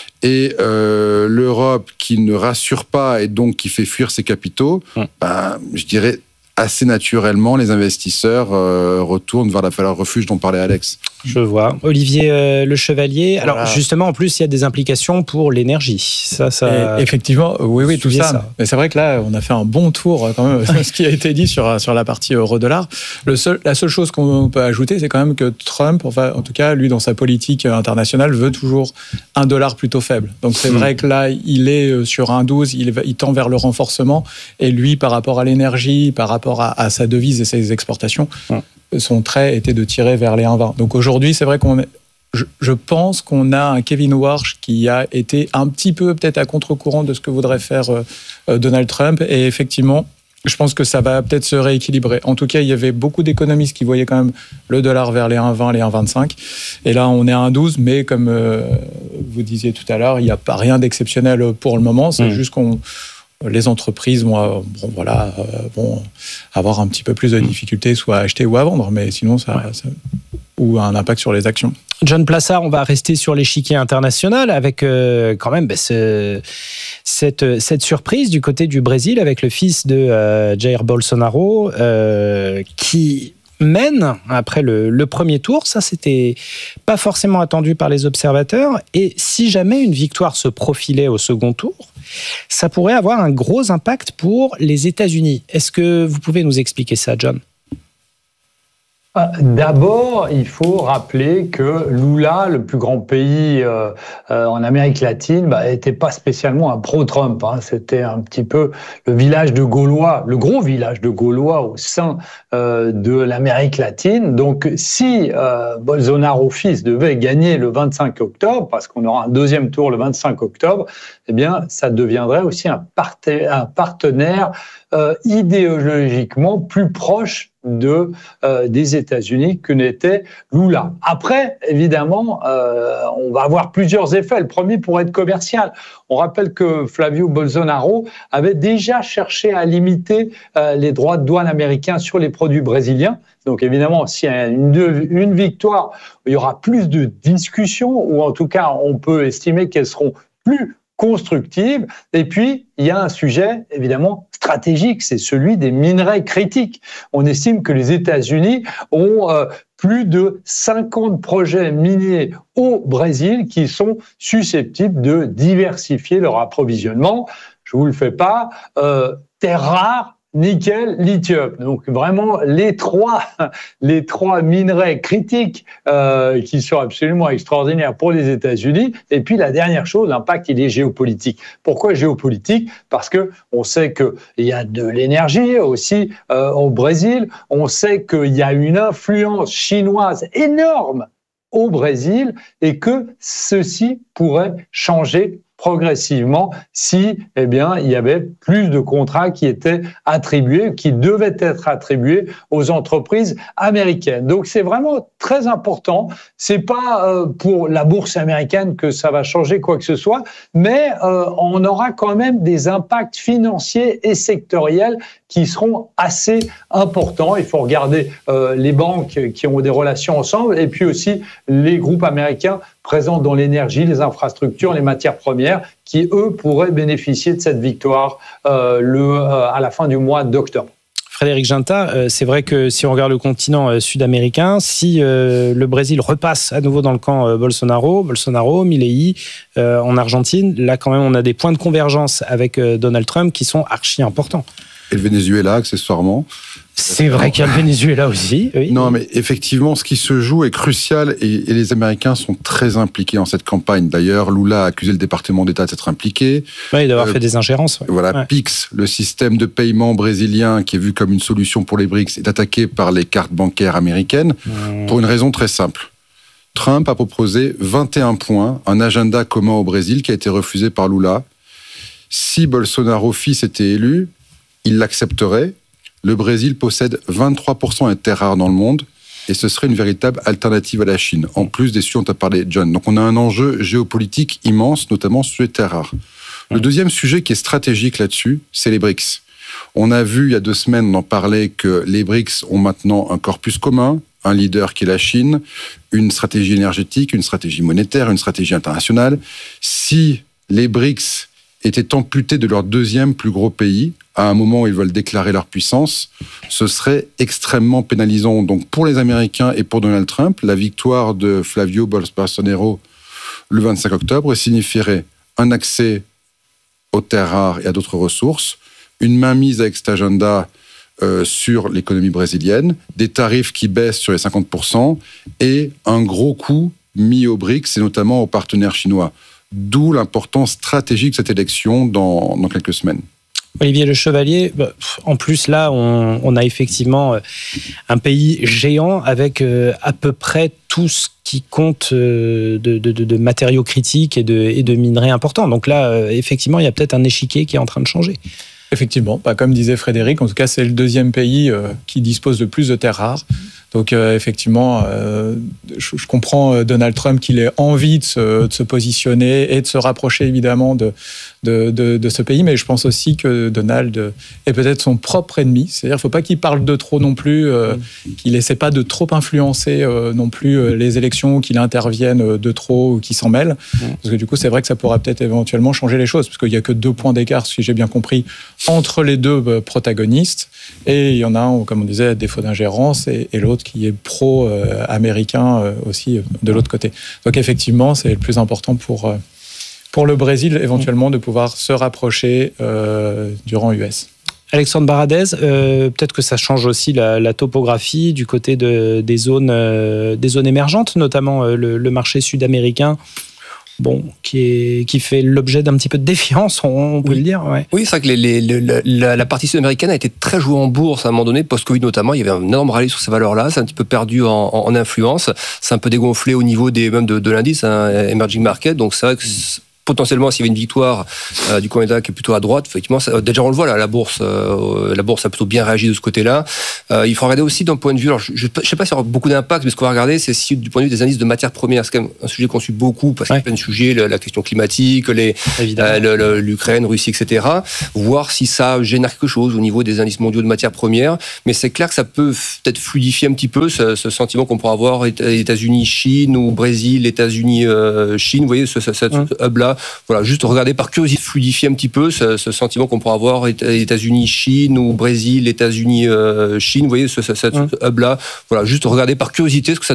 et euh, l'Europe qui ne rassure pas et donc qui fait fuir ses capitaux, mmh. ben, je dirais assez naturellement, les investisseurs euh, retournent vers la valeur refuge dont parlait Alex. Je vois. Olivier euh, Le Chevalier. Alors voilà. Justement, en plus, il y a des implications pour l'énergie. Ça, ça. Et effectivement, oui, oui, tout ça. ça. Mais c'est vrai que là, on a fait un bon tour quand même de ce qui a été dit sur sur la partie euro-dollar. Le seul, la seule chose qu'on peut ajouter, c'est quand même que Trump, enfin, en tout cas, lui, dans sa politique internationale, veut toujours un dollar plutôt faible. Donc c'est mmh. vrai que là, il est sur un douze, il, il tend vers le renforcement. Et lui, par rapport à l'énergie, par rapport à, à sa devise et ses exportations, mmh. son trait était de tirer vers les un virgule vingt. Donc aujourd'hui, c'est vrai qu'on est, je, je pense qu'on a un Kevin Warsh qui a été un petit peu peut-être à contre-courant de ce que voudrait faire euh, Donald Trump. Et effectivement, je pense que ça va peut-être se rééquilibrer. En tout cas, il y avait beaucoup d'économistes qui voyaient quand même le dollar vers les un virgule vingt, les un virgule vingt-cinq. Et là, on est à un virgule douze, mais comme euh, vous disiez tout à l'heure, il n'y a pas rien d'exceptionnel pour le moment. C'est mmh. juste qu'on les entreprises vont, bon, voilà, euh, vont avoir un petit peu plus de difficultés, soit à acheter ou à vendre, mais sinon, ça, ouais. ça ou un impact sur les actions. John Plassard, on va rester sur l'échiquier international avec euh, quand même bah, ce, cette, cette surprise du côté du Brésil avec le fils de euh, Jair Bolsonaro euh, qui mène après le, le premier tour. Ça, c'était pas forcément attendu par les observateurs. Et si jamais une victoire se profilait au second tour, ça pourrait avoir un gros impact pour les États-Unis. Est-ce que vous pouvez nous expliquer ça, John ? D'abord, il faut rappeler que Lula, le plus grand pays euh, euh, en Amérique latine, bah, était pas spécialement un pro-Trump. Hein. C'était un petit peu le village de Gaulois, le gros village de Gaulois au sein euh, de l'Amérique latine. Donc, si euh, Bolsonaro fils devait gagner le vingt-cinq octobre, parce qu'on aura un deuxième tour le vingt-cinq octobre, eh bien, ça deviendrait aussi un, parte- un partenaire euh, idéologiquement plus proche de euh, des États-Unis que n'était Lula. Après, évidemment, euh, on va avoir plusieurs effets. Le premier pourrait être commercial. On rappelle que Flavio Bolsonaro avait déjà cherché à limiter euh, les droits de douane américains sur les produits brésiliens. Donc évidemment, s'il y a une, une victoire, il y aura plus de discussions, ou en tout cas, on peut estimer qu'elles seront plus constructive. Et puis, il y a un sujet, évidemment, stratégique, c'est celui des minerais critiques. On estime que les États-Unis ont euh, plus de cinquante projets miniers au Brésil qui sont susceptibles de diversifier leur approvisionnement. Je vous le fais pas, euh, terres rares, nickel, lithium. Donc vraiment les trois, les trois minerais critiques euh, qui sont absolument extraordinaires pour les États-Unis. Et puis la dernière chose, l'impact il est géopolitique. Pourquoi géopolitique ? Parce que on sait que il y a de l'énergie aussi euh, au Brésil. On sait qu'il y a une influence chinoise énorme au Brésil et que ceci pourrait changer progressivement si, eh bien, il y avait plus de contrats qui étaient attribués, qui devaient être attribués aux entreprises américaines. Donc, c'est vraiment très important. C'est pas euh, pour la bourse américaine que ça va changer quoi que ce soit, mais euh, on aura quand même des impacts financiers et sectoriels qui seront assez importants. Il faut regarder euh, les banques qui ont des relations ensemble et puis aussi les groupes américains présents dans l'énergie, les infrastructures, les matières premières, qui, eux, pourraient bénéficier de cette victoire euh, le, euh, à la fin du mois d'octobre. Frédéric Ginta, euh, c'est vrai que si on regarde le continent euh, sud-américain, si euh, le Brésil repasse à nouveau dans le camp euh, Bolsonaro, Bolsonaro, Milei, euh, en Argentine, là quand même on a des points de convergence avec euh, Donald Trump qui sont archi importants. Et le Venezuela, accessoirement. C'est vrai qu'il y a le Venezuela aussi. Oui. Non, mais effectivement, ce qui se joue est crucial et, et les Américains sont très impliqués dans cette campagne. D'ailleurs, Lula a accusé le département d'État d'être impliqué. Oui, d'avoir euh, fait des ingérences. Ouais. Voilà, ouais. Pix, le système de paiement brésilien qui est vu comme une solution pour les B R I C S, est attaqué par les cartes bancaires américaines mmh. pour une raison très simple. Trump a proposé vingt et un points, un agenda commun au Brésil qui a été refusé par Lula. Si Bolsonaro fils était élu, il l'accepterait. Le Brésil possède vingt-trois pour cent des terres rares dans le monde et ce serait une véritable alternative à la Chine, en plus des sujets dont tu as parlé, John. Donc on a un enjeu géopolitique immense, notamment sur les terres rares. Le deuxième sujet qui est stratégique là-dessus, c'est les B R I C S. On a vu il y a deux semaines, on en parlait, que les B R I C S ont maintenant un corpus commun, un leader qui est la Chine, une stratégie énergétique, une stratégie monétaire, une stratégie internationale. Si les B R I C S étaient amputés de leur deuxième plus gros pays, à un moment où ils veulent déclarer leur puissance, ce serait extrêmement pénalisant. Donc pour les Américains et pour Donald Trump, la victoire de Flavio Bolsonaro le vingt-cinq octobre signifierait un accès aux terres rares et à d'autres ressources, une mainmise avec cet agenda euh, sur l'économie brésilienne, des tarifs qui baissent sur les cinquante pour cent et un gros coup mis aux B R I C S et notamment aux partenaires chinois. D'où l'importance stratégique de cette élection dans, dans quelques semaines. Olivier Le Chevalier, en plus là, on, on a effectivement un pays géant avec à peu près tout ce qui compte de, de, de, de matériaux critiques et de, et de minerais importants. Donc là, effectivement, il y a peut-être un échiquier qui est en train de changer. Effectivement, bah, comme disait Frédéric, en tout cas, c'est le deuxième pays euh, qui dispose de plus de terres rares. Donc euh, effectivement, euh, je, je comprends euh, Donald Trump qu'il ait envie de se, de se positionner et de se rapprocher évidemment de, de, de, de ce pays, mais je pense aussi que Donald est peut-être son propre ennemi. C'est-à-dire qu'il ne faut pas qu'il parle de trop non plus, euh, qu'il n'essaie pas de trop influencer euh, non plus euh, les élections, qu'il intervienne de trop ou qu'il s'en mêle. Parce que du coup, c'est vrai que ça pourra peut-être éventuellement changer les choses, parce qu'il n'y a que deux points d'écart, si j'ai bien compris, entre les deux euh, protagonistes. Et il y en a un, comme on disait, à défaut d'ingérence, et, et l'autre qui est pro-américain euh, aussi euh, de l'autre côté. Donc effectivement, c'est le plus important pour, euh, pour le Brésil, éventuellement, de pouvoir se rapprocher euh, du rang U S. Alexandre Baradez, euh, peut-être que ça change aussi la, la topographie du côté de, des, zones, euh, des zones émergentes, notamment euh, le, le marché sud-américain. Bon, qui, est, qui fait l'objet d'un petit peu de défiance, on peut oui. le dire. Ouais. Oui, c'est vrai que les, les, les, la, la partie sud-américaine a été très jouée en bourse à un moment donné, post-Covid notamment. Il y avait un énorme rallye sur ces valeurs-là. C'est un petit peu perdu en, en, en influence. C'est un peu dégonflé au niveau des, même de, de l'indice, hein, Emerging Market. Donc c'est vrai que potentiellement, s'il y avait une victoire euh, du candidat qui est plutôt à droite, effectivement, ça, déjà on le voit là, la bourse, euh, la bourse a plutôt bien réagi de ce côté-là. Euh, il faut regarder aussi d'un point de vue, alors je ne sais pas s'il y aura beaucoup d'impact, mais ce qu'on va regarder, c'est si du point de vue des indices de matières premières, c'est quand même un sujet qu'on suit beaucoup parce qu'il y a plein de sujets, la, la question climatique, les, euh, le, le, l'Ukraine, Russie, et cetera. Voir si ça génère quelque chose au niveau des indices mondiaux de matières premières. Mais c'est clair que ça peut peut-être fluidifier un petit peu ce, ce sentiment qu'on pourra avoir États-Unis, Chine ou Brésil, États-Unis, euh, Chine. Vous voyez ce, ce, ce hum. hub-là. Voilà, juste regarder par curiosité, fluidifier un petit peu ce, ce sentiment qu'on pourra avoir États-Unis, Chine ou Brésil, États-Unis, euh, Chine. Vous voyez ce, ce, ce hum. hub-là. Voilà, juste regarder par curiosité ce que ça